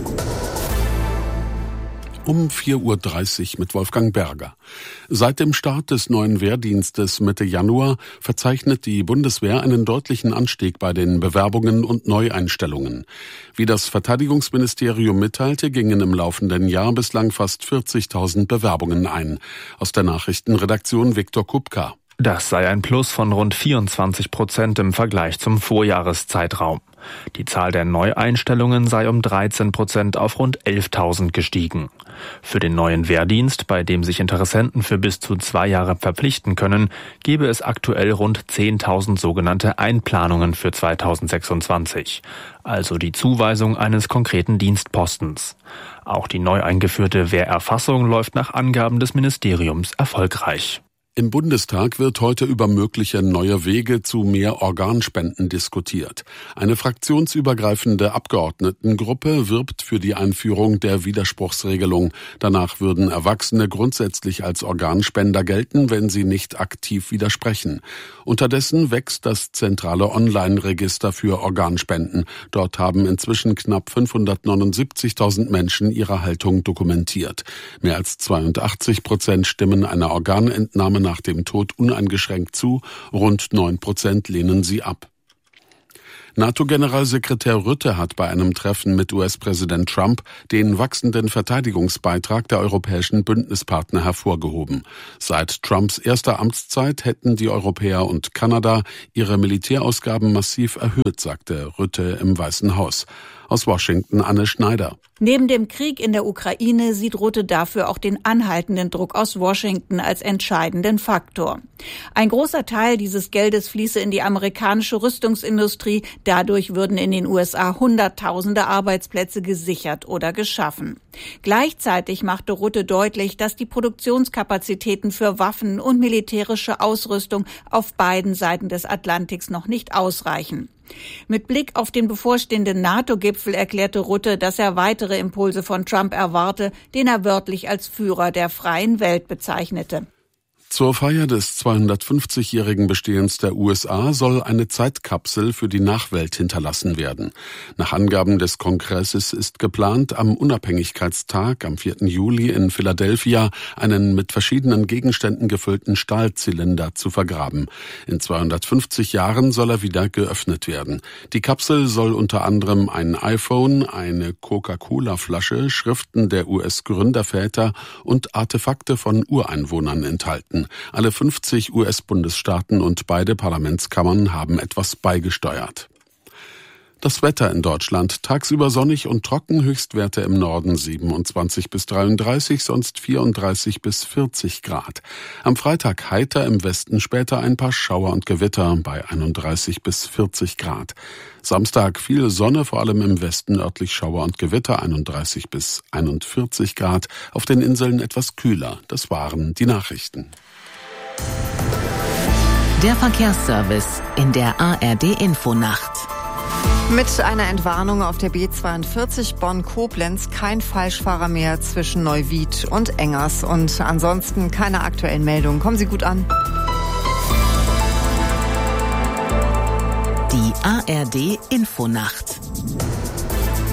Um vier Uhr dreißig mit Wolfgang Berger. Seit dem Start des neuen Wehrdienstes Mitte Januar verzeichnet die Bundeswehr einen deutlichen Anstieg bei den Bewerbungen und Neueinstellungen. Wie das Verteidigungsministerium mitteilte, gingen im laufenden Jahr bislang fast vierzigtausend Bewerbungen ein. Aus der Nachrichtenredaktion Viktor Kupka. Das sei ein Plus von rund vierundzwanzig Prozent im Vergleich zum Vorjahreszeitraum. Die Zahl der Neueinstellungen sei um dreizehn Prozent auf rund elftausend gestiegen. Für den neuen Wehrdienst, bei dem sich Interessenten für bis zu zwei Jahre verpflichten können, gebe es aktuell rund zehntausend sogenannte Einplanungen für zweitausendsechsundzwanzig, also die Zuweisung eines konkreten Dienstpostens. Auch die neu eingeführte Wehrerfassung läuft nach Angaben des Ministeriums erfolgreich. Im Bundestag wird heute über mögliche neue Wege zu mehr Organspenden diskutiert. Eine fraktionsübergreifende Abgeordnetengruppe wirbt für die Einführung der Widerspruchsregelung. Danach würden Erwachsene grundsätzlich als Organspender gelten, wenn sie nicht aktiv widersprechen. Unterdessen wächst das zentrale Online-Register für Organspenden. Dort haben inzwischen knapp fünfhundertneunundsiebzigtausend Menschen ihre Haltung dokumentiert. Mehr als zweiundachtzig Prozent stimmen einer Organentnahme nach dem Tod uneingeschränkt zu, rund neun Prozent lehnen sie ab. NATO-Generalsekretär Rutte hat bei einem Treffen mit U S-Präsident Trump den wachsenden Verteidigungsbeitrag der europäischen Bündnispartner hervorgehoben. Seit Trumps erster Amtszeit hätten die Europäer und Kanada ihre Militärausgaben massiv erhöht, sagte Rutte im Weißen Haus. Aus Washington Anne Schneider. Neben dem Krieg in der Ukraine sieht Rutte dafür auch den anhaltenden Druck aus Washington als entscheidenden Faktor. Ein großer Teil dieses Geldes fließe in die amerikanische Rüstungsindustrie. Dadurch würden in den U S A Hunderttausende Arbeitsplätze gesichert oder geschaffen. Gleichzeitig machte Rutte deutlich, dass die Produktionskapazitäten für Waffen und militärische Ausrüstung auf beiden Seiten des Atlantiks noch nicht ausreichen. Mit Blick auf den bevorstehenden NATO-Gipfel erklärte Rutte, dass er weitere Impulse von Trump erwarte, den er wörtlich als Führer der freien Welt bezeichnete. Zur Feier des zweihundertfünfzigjährigen Bestehens der U S A soll eine Zeitkapsel für die Nachwelt hinterlassen werden. Nach Angaben des Kongresses ist geplant, am Unabhängigkeitstag am vierten Juli in Philadelphia einen mit verschiedenen Gegenständen gefüllten Stahlzylinder zu vergraben. In zweihundertfünfzig Jahren soll er wieder geöffnet werden. Die Kapsel soll unter anderem ein iPhone, eine Coca-Cola-Flasche, Schriften der U S-Gründerväter und Artefakte von Ureinwohnern enthalten. Alle fünfzig U S-Bundesstaaten und beide Parlamentskammern haben etwas beigesteuert. Das Wetter in Deutschland: tagsüber sonnig und trocken, Höchstwerte im Norden siebenundzwanzig bis dreiunddreißig, sonst vierunddreißig bis vierzig Grad. Am Freitag heiter, im Westen später ein paar Schauer und Gewitter bei einunddreißig bis vierzig Grad. Samstag viel Sonne, vor allem im Westen örtlich Schauer und Gewitter, einunddreißig bis einundvierzig Grad. Auf den Inseln etwas kühler. Das waren die Nachrichten. Der Verkehrsservice in der A R D-Infonacht. Mit einer Entwarnung auf der B zweiundvierzig Bonn-Koblenz kein Falschfahrer mehr zwischen Neuwied und Engers. Und ansonsten keine aktuellen Meldungen. Kommen Sie gut an. Die A R D-Infonacht.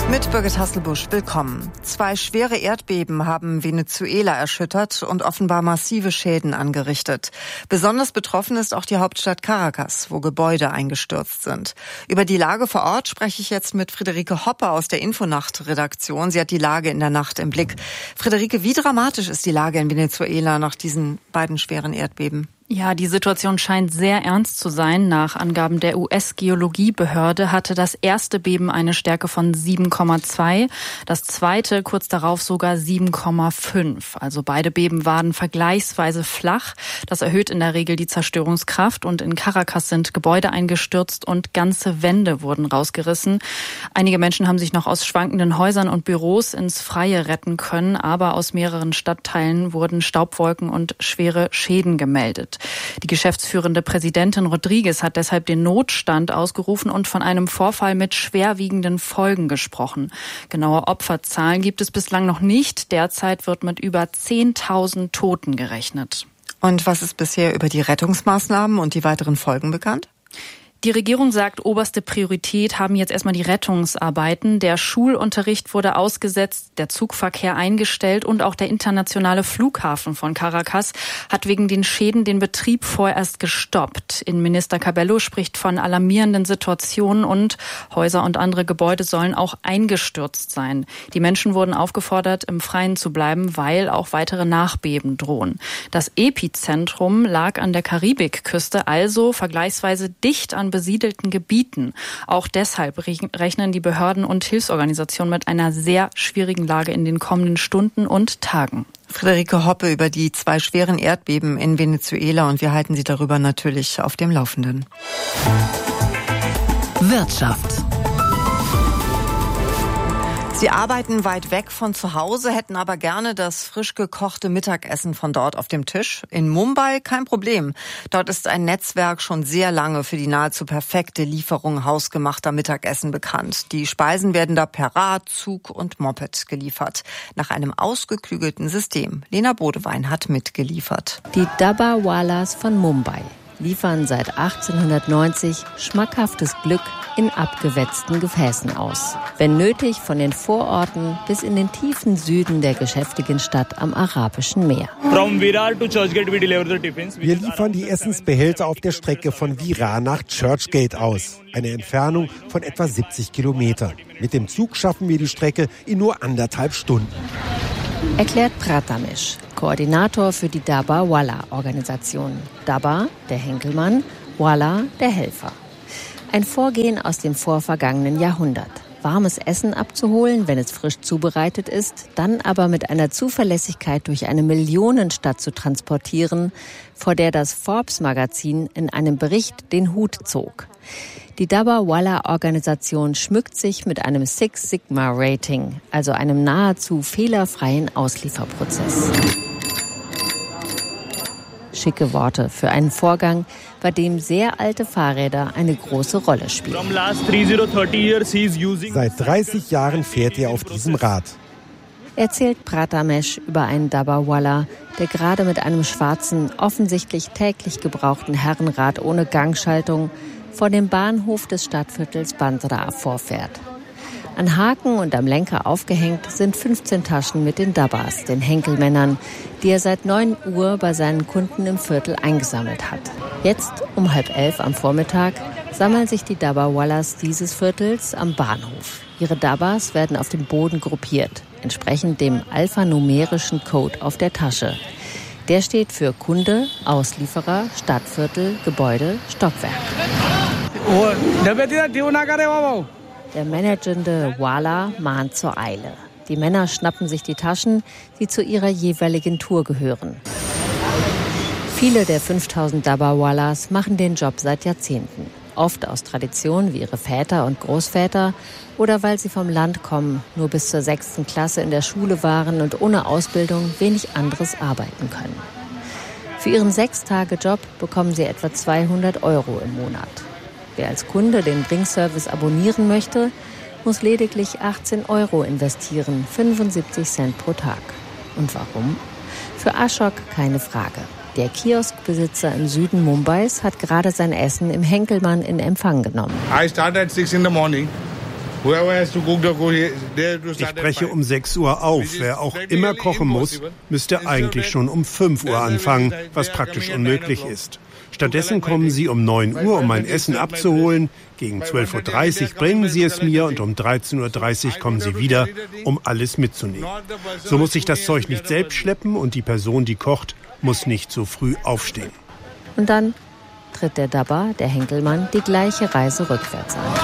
Mit Birgit Hasselbusch, willkommen. Zwei schwere Erdbeben haben Venezuela erschüttert und offenbar massive Schäden angerichtet. Besonders betroffen ist auch die Hauptstadt Caracas, wo Gebäude eingestürzt sind. Über die Lage vor Ort spreche ich jetzt mit Friederike Hoppe aus der Infonacht-Redaktion. Sie hat die Lage in der Nacht im Blick. Friederike, wie dramatisch ist die Lage in Venezuela nach diesen beiden schweren Erdbeben? Ja, die Situation scheint sehr ernst zu sein. Nach Angaben der U S-Geologiebehörde hatte das erste Beben eine Stärke von sieben Komma zwei, das zweite kurz darauf sogar sieben Komma fünf. Also beide Beben waren vergleichsweise flach. Das erhöht in der Regel die Zerstörungskraft und in Caracas sind Gebäude eingestürzt und ganze Wände wurden rausgerissen. Einige Menschen haben sich noch aus schwankenden Häusern und Büros ins Freie retten können, aber aus mehreren Stadtteilen wurden Staubwolken und schwere Schäden gemeldet. Die geschäftsführende Präsidentin Rodriguez hat deshalb den Notstand ausgerufen und von einem Vorfall mit schwerwiegenden Folgen gesprochen. Genaue Opferzahlen gibt es bislang noch nicht. Derzeit wird mit über zehntausend Toten gerechnet. Und was ist bisher über die Rettungsmaßnahmen und die weiteren Folgen bekannt? Die Regierung sagt, oberste Priorität haben jetzt erstmal die Rettungsarbeiten. Der Schulunterricht wurde ausgesetzt, der Zugverkehr eingestellt und auch der internationale Flughafen von Caracas hat wegen den Schäden den Betrieb vorerst gestoppt. Innenminister Cabello spricht von alarmierenden Situationen und Häuser und andere Gebäude sollen auch eingestürzt sein. Die Menschen wurden aufgefordert, im Freien zu bleiben, weil auch weitere Nachbeben drohen. Das Epizentrum lag an der Karibikküste, also vergleichsweise dicht an besiedelten Gebieten. Auch deshalb rechnen die Behörden und Hilfsorganisationen mit einer sehr schwierigen Lage in den kommenden Stunden und Tagen. Friederike Hoppe über die zwei schweren Erdbeben in Venezuela und wir halten Sie darüber natürlich auf dem Laufenden. Wirtschaft. Sie arbeiten weit weg von zu Hause, hätten aber gerne das frisch gekochte Mittagessen von dort auf dem Tisch. In Mumbai kein Problem. Dort ist ein Netzwerk schon sehr lange für die nahezu perfekte Lieferung hausgemachter Mittagessen bekannt. Die Speisen werden da per Rad, Zug und Moped geliefert. Nach einem ausgeklügelten System. Lena Bodewein hat mitgeliefert. Die Dabbawalas von Mumbai liefern seit achtzehnhundertneunzig schmackhaftes Glück in abgewetzten Gefäßen aus. Wenn nötig von den Vororten bis in den tiefen Süden der geschäftigen Stadt am Arabischen Meer. Wir liefern die Essensbehälter auf der Strecke von Virar nach Churchgate aus. Eine Entfernung von etwa siebzig Kilometern. Mit dem Zug schaffen wir die Strecke in nur anderthalb Stunden. Erklärt Prathamesh, Koordinator für die Dabbawala-Organisation. Dabba, der Henkelmann, Wala, der Helfer. Ein Vorgehen aus dem vorvergangenen Jahrhundert. Warmes Essen abzuholen, wenn es frisch zubereitet ist, dann aber mit einer Zuverlässigkeit durch eine Millionenstadt zu transportieren, vor der das Forbes-Magazin in einem Bericht den Hut zog. Die Dabbawala-Organisation schmückt sich mit einem Six Sigma Rating, also einem nahezu fehlerfreien Auslieferprozess. Schicke Worte für einen Vorgang, bei dem sehr alte Fahrräder eine große Rolle spielen. Seit dreißig Jahren fährt er auf diesem Rad. Erzählt Prathamesh über einen Dabbawala, der gerade mit einem schwarzen, offensichtlich täglich gebrauchten Herrenrad ohne Gangschaltung vor dem Bahnhof des Stadtviertels Bandra vorfährt. An Haken und am Lenker aufgehängt sind fünfzehn Taschen mit den Dabbas, den Henkelmännern, die er seit neun Uhr bei seinen Kunden im Viertel eingesammelt hat. Jetzt um halb elf am Vormittag sammeln sich die Dabbawalas dieses Viertels am Bahnhof. Ihre Dabbas werden auf dem Boden gruppiert, entsprechend dem alphanumerischen Code auf der Tasche. Der steht für Kunde, Auslieferer, Stadtviertel, Gebäude, Stockwerk. Der managende Wala mahnt zur Eile. Die Männer schnappen sich die Taschen, die zu ihrer jeweiligen Tour gehören. Viele der fünftausend Dabbawalas machen den Job seit Jahrzehnten. Oft aus Tradition wie ihre Väter und Großväter oder weil sie vom Land kommen, nur bis zur sechsten Klasse in der Schule waren und ohne Ausbildung wenig anderes arbeiten können. Für ihren Sechstage-Job bekommen sie etwa zweihundert Euro im Monat. Wer als Kunde den Bringservice abonnieren möchte, muss lediglich achtzehn Euro investieren, fünfundsiebzig Cent pro Tag. Und warum? Für Ashok keine Frage. Der Kioskbesitzer im Süden Mumbais hat gerade sein Essen im Henkelmann in Empfang genommen. I start at six in the morning Ich breche um sechs Uhr auf. Wer auch immer kochen muss, müsste eigentlich schon um fünf Uhr anfangen, was praktisch unmöglich ist. Stattdessen kommen sie um neun Uhr, um mein Essen abzuholen. Gegen zwölf Uhr dreißig bringen sie es mir und um dreizehn Uhr dreißig kommen sie wieder, um alles mitzunehmen. So muss ich das Zeug nicht selbst schleppen und die Person, die kocht, muss nicht so früh aufstehen. Und dann tritt der Dabba, der Henkelmann, die gleiche Reise rückwärts an.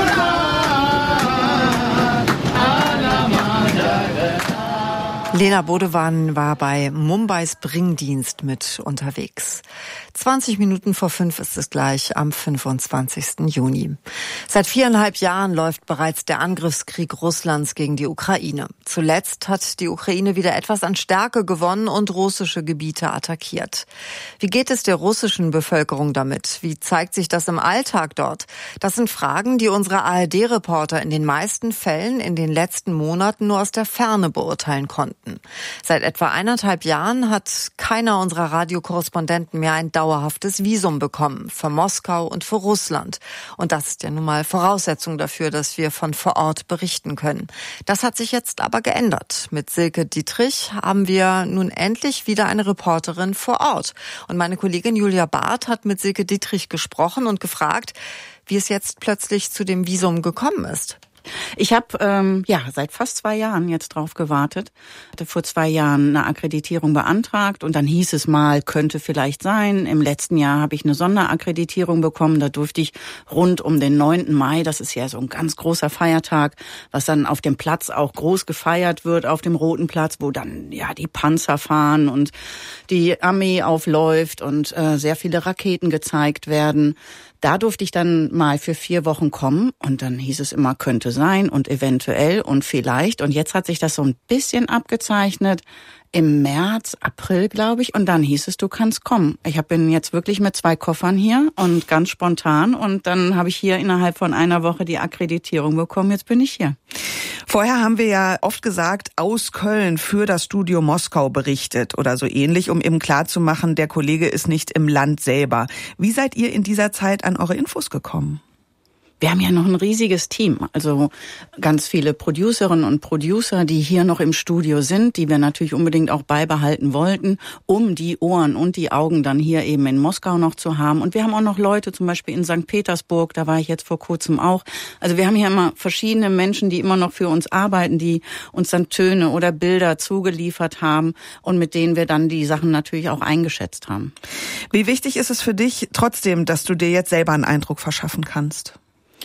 Lena Bodewan war bei Mumbais Bringdienst mit unterwegs. zwanzig Minuten vor fünf ist es gleich am fünfundzwanzigsten Juni. Seit viereinhalb Jahren läuft bereits der Angriffskrieg Russlands gegen die Ukraine. Zuletzt hat die Ukraine wieder etwas an Stärke gewonnen und russische Gebiete attackiert. Wie geht es der russischen Bevölkerung damit? Wie zeigt sich das im Alltag dort? Das sind Fragen, die unsere A R D-Reporter in den meisten Fällen in den letzten Monaten nur aus der Ferne beurteilen konnten. Seit etwa eineinhalb Jahren hat keiner unserer Radiokorrespondenten mehr ein dauerhaftes Visum bekommen für Moskau und für Russland. Und das ist ja nun mal Voraussetzung dafür, dass wir von vor Ort berichten können. Das hat sich jetzt aber geändert. Mit Silke Dietrich haben wir nun endlich wieder eine Reporterin vor Ort. Und meine Kollegin Julia Barth hat mit Silke Dietrich gesprochen und gefragt, wie es jetzt plötzlich zu dem Visum gekommen ist. Ich habe ähm, ja seit fast zwei Jahren jetzt drauf gewartet. Hatte vor zwei Jahren eine Akkreditierung beantragt und dann hieß es mal, könnte vielleicht sein. Im letzten Jahr habe ich eine Sonderakkreditierung bekommen. Da durfte ich rund um den neunten Mai, das ist ja so ein ganz großer Feiertag, was dann auf dem Platz auch groß gefeiert wird, auf dem Roten Platz, wo dann ja die Panzer fahren und die Armee aufläuft und äh, sehr viele Raketen gezeigt werden. Da durfte ich dann mal für vier Wochen kommen und dann hieß es immer, könnte sein und eventuell und vielleicht. Und jetzt hat sich das so ein bisschen abgezeichnet im März, April, glaube ich. Und dann hieß es, du kannst kommen. Ich bin jetzt wirklich mit zwei Koffern hier und ganz spontan. Und dann habe ich hier innerhalb von einer Woche die Akkreditierung bekommen. Jetzt bin ich hier. Vorher haben wir ja oft gesagt, aus Köln für das Studio Moskau berichtet oder so ähnlich, um eben klarzumachen, der Kollege ist nicht im Land selber. Wie seid ihr in dieser Zeit an eure Infos gekommen? Wir haben ja noch ein riesiges Team, also ganz viele Producerinnen und Producer, die hier noch im Studio sind, die wir natürlich unbedingt auch beibehalten wollten, um die Ohren und die Augen dann hier eben in Moskau noch zu haben. Und wir haben auch noch Leute, zum Beispiel in Sankt Petersburg, da war ich jetzt vor kurzem auch. Also wir haben hier immer verschiedene Menschen, die immer noch für uns arbeiten, die uns dann Töne oder Bilder zugeliefert haben und mit denen wir dann die Sachen natürlich auch eingeschätzt haben. Wie wichtig ist es für dich trotzdem, dass du dir jetzt selber einen Eindruck verschaffen kannst?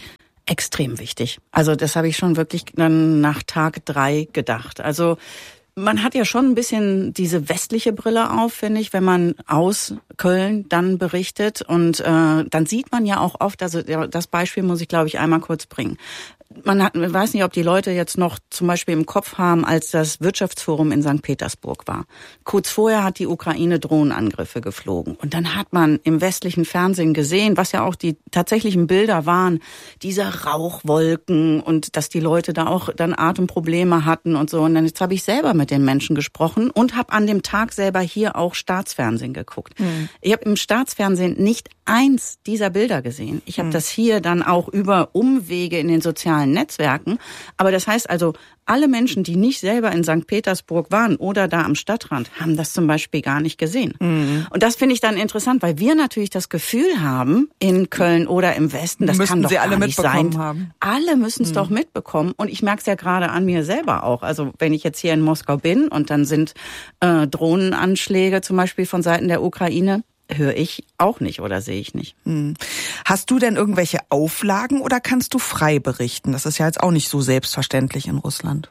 Extrem wichtig. Also das habe ich schon wirklich dann nach Tag drei gedacht. Also man hat ja schon ein bisschen diese westliche Brille auf, finde ich, wenn man aus Köln dann berichtet. Und äh, dann sieht man ja auch oft, also das Beispiel muss ich, glaube ich, einmal kurz bringen. Man hat, ich weiß nicht, ob die Leute jetzt noch zum Beispiel im Kopf haben, als das Wirtschaftsforum in Sankt Petersburg war. Kurz vorher hat die Ukraine Drohnenangriffe geflogen. Und dann hat man im westlichen Fernsehen gesehen, was ja auch die tatsächlichen Bilder waren, diese Rauchwolken und dass die Leute da auch dann Atemprobleme hatten und so. Und dann jetzt habe ich selber mit den Menschen gesprochen und habe an dem Tag selber hier auch Staatsfernsehen geguckt. Mhm. Ich habe im Staatsfernsehen nicht eins dieser Bilder gesehen. Ich habe mhm. das hier dann auch über Umwege in den sozialen Netzwerken. Aber das heißt also, alle Menschen, die nicht selber in Sankt Petersburg waren oder da am Stadtrand, haben das zum Beispiel gar nicht gesehen. Mhm. Und das finde ich dann interessant, weil wir natürlich das Gefühl haben, in Köln oder im Westen, das müssten kann doch Sie alle gar nicht sein. Haben. Alle müssen es mhm. doch mitbekommen. Und ich merke es ja gerade an mir selber auch. Also wenn ich jetzt hier in Moskau bin und dann sind äh, Drohnenanschläge zum Beispiel von Seiten der Ukraine, höre ich auch nicht oder sehe ich nicht. Hm. Hast du denn irgendwelche Auflagen oder kannst du frei berichten? Das ist ja jetzt auch nicht so selbstverständlich in Russland.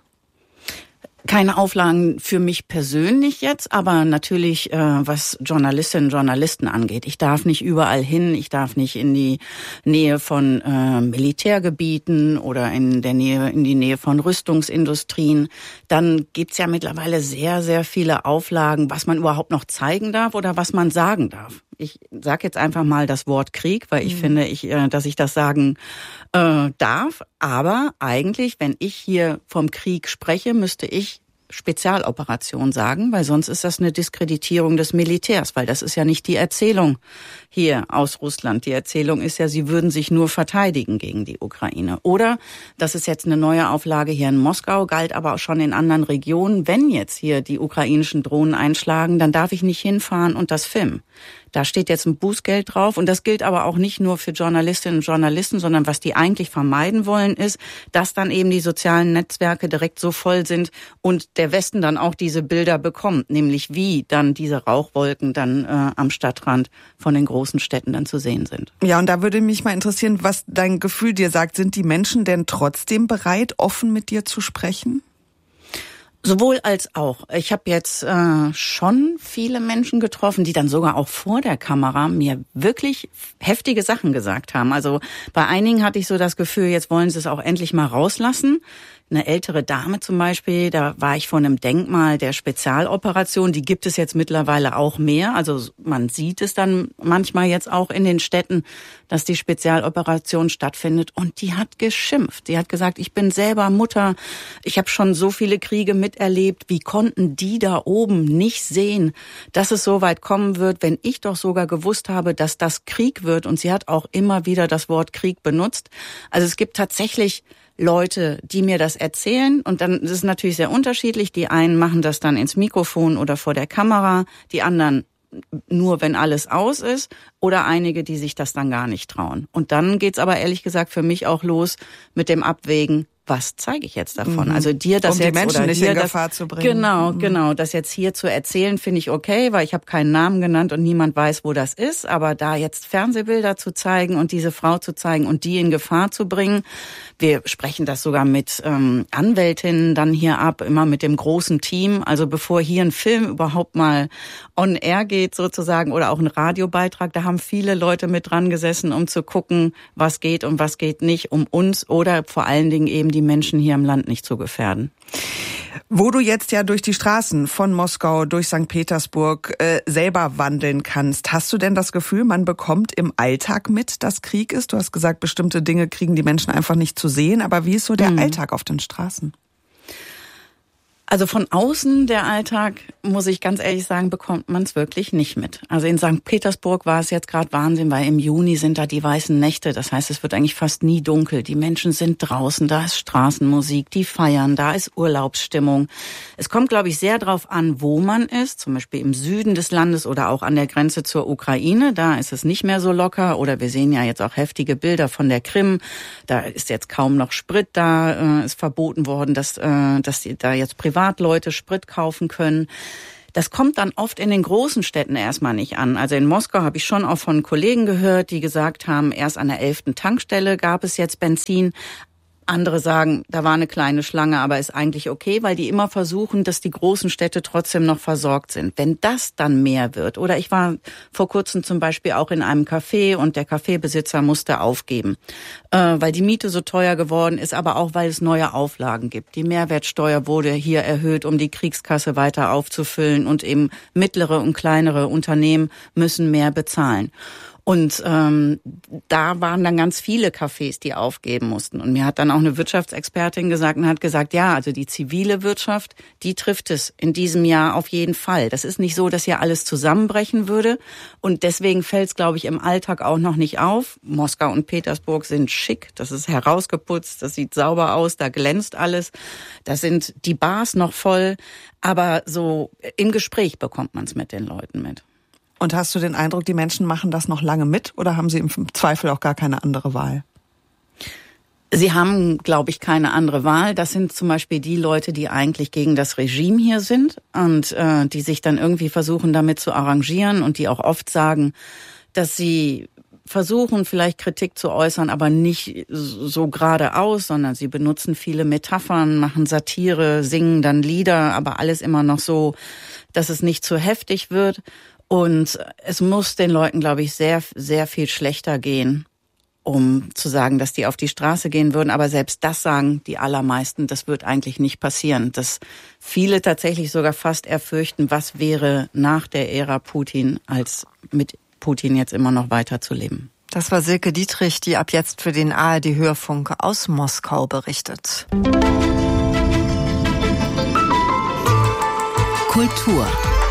Keine Auflagen für mich persönlich jetzt, aber natürlich, äh, was Journalistinnen und Journalisten angeht. Ich darf nicht überall hin, ich darf nicht in die Nähe von äh, Militärgebieten oder in der Nähe, in die Nähe von Rüstungsindustrien. Dann gibt's ja mittlerweile sehr, sehr viele Auflagen, was man überhaupt noch zeigen darf oder was man sagen darf. Ich sage jetzt einfach mal das Wort Krieg, weil ich mhm. finde, ich, äh, dass ich das sagen äh, darf. Aber eigentlich, wenn ich hier vom Krieg spreche, müsste ich Spezialoperation sagen, weil sonst ist das eine Diskreditierung des Militärs, weil das ist ja nicht die Erzählung hier aus Russland. Die Erzählung ist ja, sie würden sich nur verteidigen gegen die Ukraine. Oder, das ist jetzt eine neue Auflage hier in Moskau, galt aber auch schon in anderen Regionen, wenn jetzt hier die ukrainischen Drohnen einschlagen, dann darf ich nicht hinfahren und das filmen. Da steht jetzt ein Bußgeld drauf und das gilt aber auch nicht nur für Journalistinnen und Journalisten, sondern was die eigentlich vermeiden wollen ist, dass dann eben die sozialen Netzwerke direkt so voll sind und der Westen dann auch diese Bilder bekommt, nämlich wie dann diese Rauchwolken dann äh, am Stadtrand von den großen Städten dann zu sehen sind. Ja, und da würde mich mal interessieren, was dein Gefühl dir sagt. Sind die Menschen denn trotzdem bereit, offen mit dir zu sprechen? Sowohl als auch. Ich habe jetzt äh, schon viele Menschen getroffen, die dann sogar auch vor der Kamera mir wirklich heftige Sachen gesagt haben. Also bei einigen hatte ich so das Gefühl, jetzt wollen sie es auch endlich mal rauslassen. Eine ältere Dame zum Beispiel, da war ich vor einem Denkmal der Spezialoperation, die gibt es jetzt mittlerweile auch mehr. Also man sieht es dann manchmal jetzt auch in den Städten, dass die Spezialoperation stattfindet. Und die hat geschimpft. Die hat gesagt, ich bin selber Mutter, ich habe schon so viele Kriege miterlebt. Wie konnten die da oben nicht sehen, dass es so weit kommen wird, wenn ich doch sogar gewusst habe, dass das Krieg wird. Und sie hat auch immer wieder das Wort Krieg benutzt. Also es gibt tatsächlich Leute, die mir das erzählen und dann ist es natürlich sehr unterschiedlich. Die einen machen das dann ins Mikrofon oder vor der Kamera, die anderen nur, wenn alles aus ist oder einige, die sich das dann gar nicht trauen. Und dann geht's aber ehrlich gesagt für mich auch los mit dem Abwägen, was zeige ich jetzt davon? Mhm. Also dir das um jetzt die Menschen oder nicht dir in das, Gefahr zu bringen. Genau, mhm. genau. Das jetzt hier zu erzählen, finde ich okay, weil ich habe keinen Namen genannt und niemand weiß, wo das ist. Aber da jetzt Fernsehbilder zu zeigen und diese Frau zu zeigen und die in Gefahr zu bringen, wir sprechen das sogar mit ähm, Anwältinnen dann hier ab, immer mit dem großen Team. Also bevor hier ein Film überhaupt mal on air geht sozusagen oder auch ein Radiobeitrag, da haben viele Leute mit dran gesessen, um zu gucken, was geht und was geht nicht, um uns oder vor allen Dingen eben die Menschen hier im Land nicht zu gefährden. Wo du jetzt ja durch die Straßen von Moskau, durch Sankt Petersburg äh, selber wandeln kannst, hast du denn das Gefühl, man bekommt im Alltag mit, dass Krieg ist? Du hast gesagt, bestimmte Dinge kriegen die Menschen einfach nicht zu sehen, aber wie ist so der mhm. Alltag auf den Straßen? Also von außen der Alltag, muss ich ganz ehrlich sagen, bekommt man es wirklich nicht mit. Also in Sankt Petersburg war es jetzt gerade Wahnsinn, weil im Juni sind da die weißen Nächte. Das heißt, es wird eigentlich fast nie dunkel. Die Menschen sind draußen, da ist Straßenmusik, die feiern, da ist Urlaubsstimmung. Es kommt, glaube ich, sehr drauf an, wo man ist. Zum Beispiel im Süden des Landes oder auch an der Grenze zur Ukraine. Da ist es nicht mehr so locker. Oder wir sehen ja jetzt auch heftige Bilder von der Krim. Da ist jetzt kaum noch Sprit da. Ist verboten worden, dass, dass die da jetzt privat Privatleute Sprit kaufen können. Das kommt dann oft in den großen Städten erstmal nicht an. Also in Moskau habe ich schon auch von Kollegen gehört, die gesagt haben, erst an der elften Tankstelle gab es jetzt Benzin. Andere sagen, da war eine kleine Schlange, aber ist eigentlich okay, weil die immer versuchen, dass die großen Städte trotzdem noch versorgt sind. Wenn das dann mehr wird, oder ich war vor kurzem zum Beispiel auch in einem Café und der Cafébesitzer musste aufgeben, äh, weil die Miete so teuer geworden ist, aber auch, weil es neue Auflagen gibt. Die Mehrwertsteuer wurde hier erhöht, um die Kriegskasse weiter aufzufüllen und eben mittlere und kleinere Unternehmen müssen mehr bezahlen. Und ähm, da waren dann ganz viele Cafés, die aufgeben mussten. Und mir hat dann auch eine Wirtschaftsexpertin gesagt und hat gesagt, ja, also die zivile Wirtschaft, die trifft es in diesem Jahr auf jeden Fall. Das ist nicht so, dass hier alles zusammenbrechen würde. Und deswegen fällt es, glaube ich, im Alltag auch noch nicht auf. Moskau und Petersburg sind schick, das ist herausgeputzt, das sieht sauber aus, da glänzt alles. Da sind die Bars noch voll. Aber so im Gespräch bekommt man es mit den Leuten mit. Und hast du den Eindruck, die Menschen machen das noch lange mit oder haben sie im Zweifel auch gar keine andere Wahl? Sie haben, glaube ich, keine andere Wahl. Das sind zum Beispiel die Leute, die eigentlich gegen das Regime hier sind und äh, die sich dann irgendwie versuchen, damit zu arrangieren und die auch oft sagen, dass sie versuchen, vielleicht Kritik zu äußern, aber nicht so geradeaus, sondern sie benutzen viele Metaphern, machen Satire, singen dann Lieder, aber alles immer noch so, dass es nicht zu heftig wird. Und es muss den Leuten, glaube ich, sehr, sehr viel schlechter gehen, um zu sagen, dass die auf die Straße gehen würden. Aber selbst das sagen die allermeisten, das wird eigentlich nicht passieren. Dass viele tatsächlich sogar fast erfürchten, was wäre nach der Ära Putin, als mit Putin jetzt immer noch weiterzuleben. Das war Silke Dietrich, die ab jetzt für den A R D-Hörfunk aus Moskau berichtet. Kultur.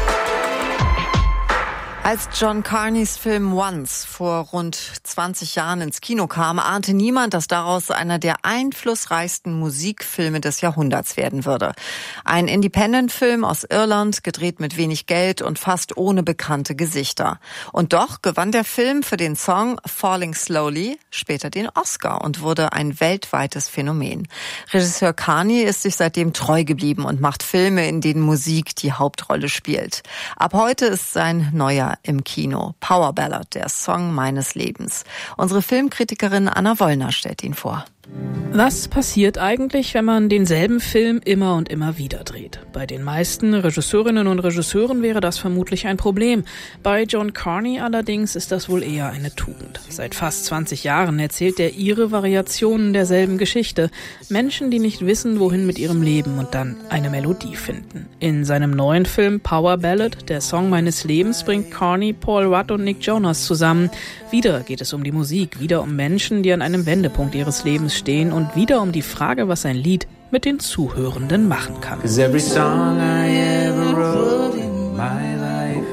Als John Carneys Film Once vor rund zwanzig Jahren ins Kino kam, ahnte niemand, dass daraus einer der einflussreichsten Musikfilme des Jahrhunderts werden würde. Ein Independent-Film aus Irland, gedreht mit wenig Geld und fast ohne bekannte Gesichter. Und doch gewann der Film für den Song Falling Slowly später den Oscar und wurde ein weltweites Phänomen. Regisseur Carney ist sich seitdem treu geblieben und macht Filme, in denen Musik die Hauptrolle spielt. Ab heute ist sein neuer im Kino. Power Ballad, der Song meines Lebens. Unsere Filmkritikerin Anna Wollner stellt ihn vor. Was passiert eigentlich, wenn man denselben Film immer und immer wieder dreht? Bei den meisten Regisseurinnen und Regisseuren wäre das vermutlich ein Problem. Bei John Carney allerdings ist das wohl eher eine Tugend. Seit fast zwanzig Jahren erzählt er ihre Variationen derselben Geschichte. Menschen, die nicht wissen, wohin mit ihrem Leben und dann eine Melodie finden. In seinem neuen Film Power Ballad, der Song meines Lebens, bringt Carney Paul Rudd und Nick Jonas zusammen. Wieder geht es um die Musik, wieder um Menschen, die an einem Wendepunkt ihres Lebens stehen und wieder um die Frage, was ein Lied mit den Zuhörenden machen kann. Every song I ever wrote in my life,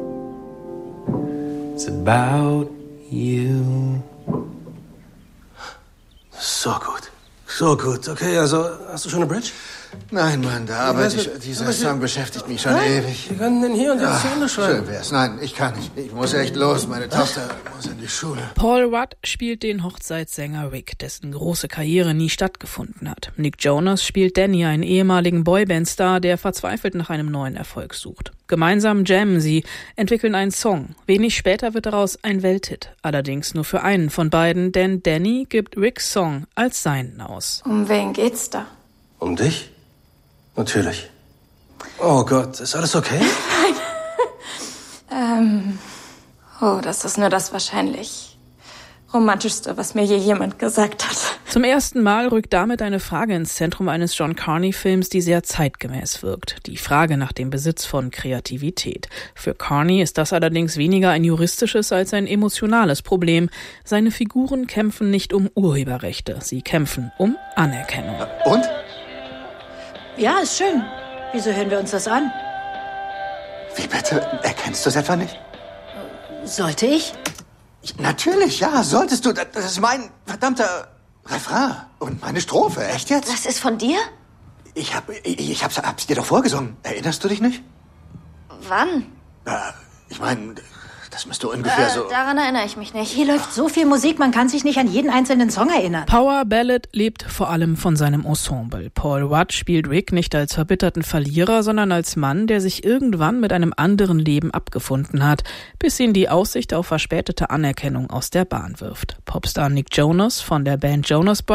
it's about you. So gut, so gut. Okay, also hast du schon eine Bridge? Nein, Mann, da arbeite ich. Dieser Song beschäftigt mich schon Nein, ewig. Wir können den hier und jetzt zu Ende schreiben. Schön wär's. Nein, ich kann nicht. Ich muss echt los. Meine Tochter muss in die Schule. Paul Rudd spielt den Hochzeitssänger Rick, dessen große Karriere nie stattgefunden hat. Nick Jonas spielt Danny, einen ehemaligen Boyband-Star, der verzweifelt nach einem neuen Erfolg sucht. Gemeinsam jammen sie, entwickeln einen Song. Wenig später wird daraus ein Welthit. Allerdings nur für einen von beiden, denn Danny gibt Ricks Song als seinen aus. Um wen geht's da? Um dich? Natürlich. Oh Gott, ist alles okay? Nein. ähm. Oh, das ist nur das wahrscheinlich romantischste, was mir je jemand gesagt hat. Zum ersten Mal rückt damit eine Frage ins Zentrum eines John Carney-Films, die sehr zeitgemäß wirkt. Die Frage nach dem Besitz von Kreativität. Für Carney ist das allerdings weniger ein juristisches als ein emotionales Problem. Seine Figuren kämpfen nicht um Urheberrechte, sie kämpfen um Anerkennung. Und? Ja, ist schön. Wieso hören wir uns das an? Wie bitte? Erkennst du es etwa nicht? Sollte ich? Natürlich, ja, solltest du. Das ist mein verdammter Refrain und meine Strophe. Echt jetzt? Das ist von dir? Ich hab, ich, ich hab's, hab's dir doch vorgesungen. Erinnerst du dich nicht? Wann? Ja, ich meine, das müsste ungefähr äh, so... Daran erinnere ich mich nicht. Hier läuft so viel Musik, man kann sich nicht an jeden einzelnen Song erinnern. Power Ballad lebt vor allem von seinem Ensemble. Paul Rudd spielt Rick nicht als verbitterten Verlierer, sondern als Mann, der sich irgendwann mit einem anderen Leben abgefunden hat, bis ihn die Aussicht auf verspätete Anerkennung aus der Bahn wirft. Popstar Nick Jonas von der Band Jonas Brothers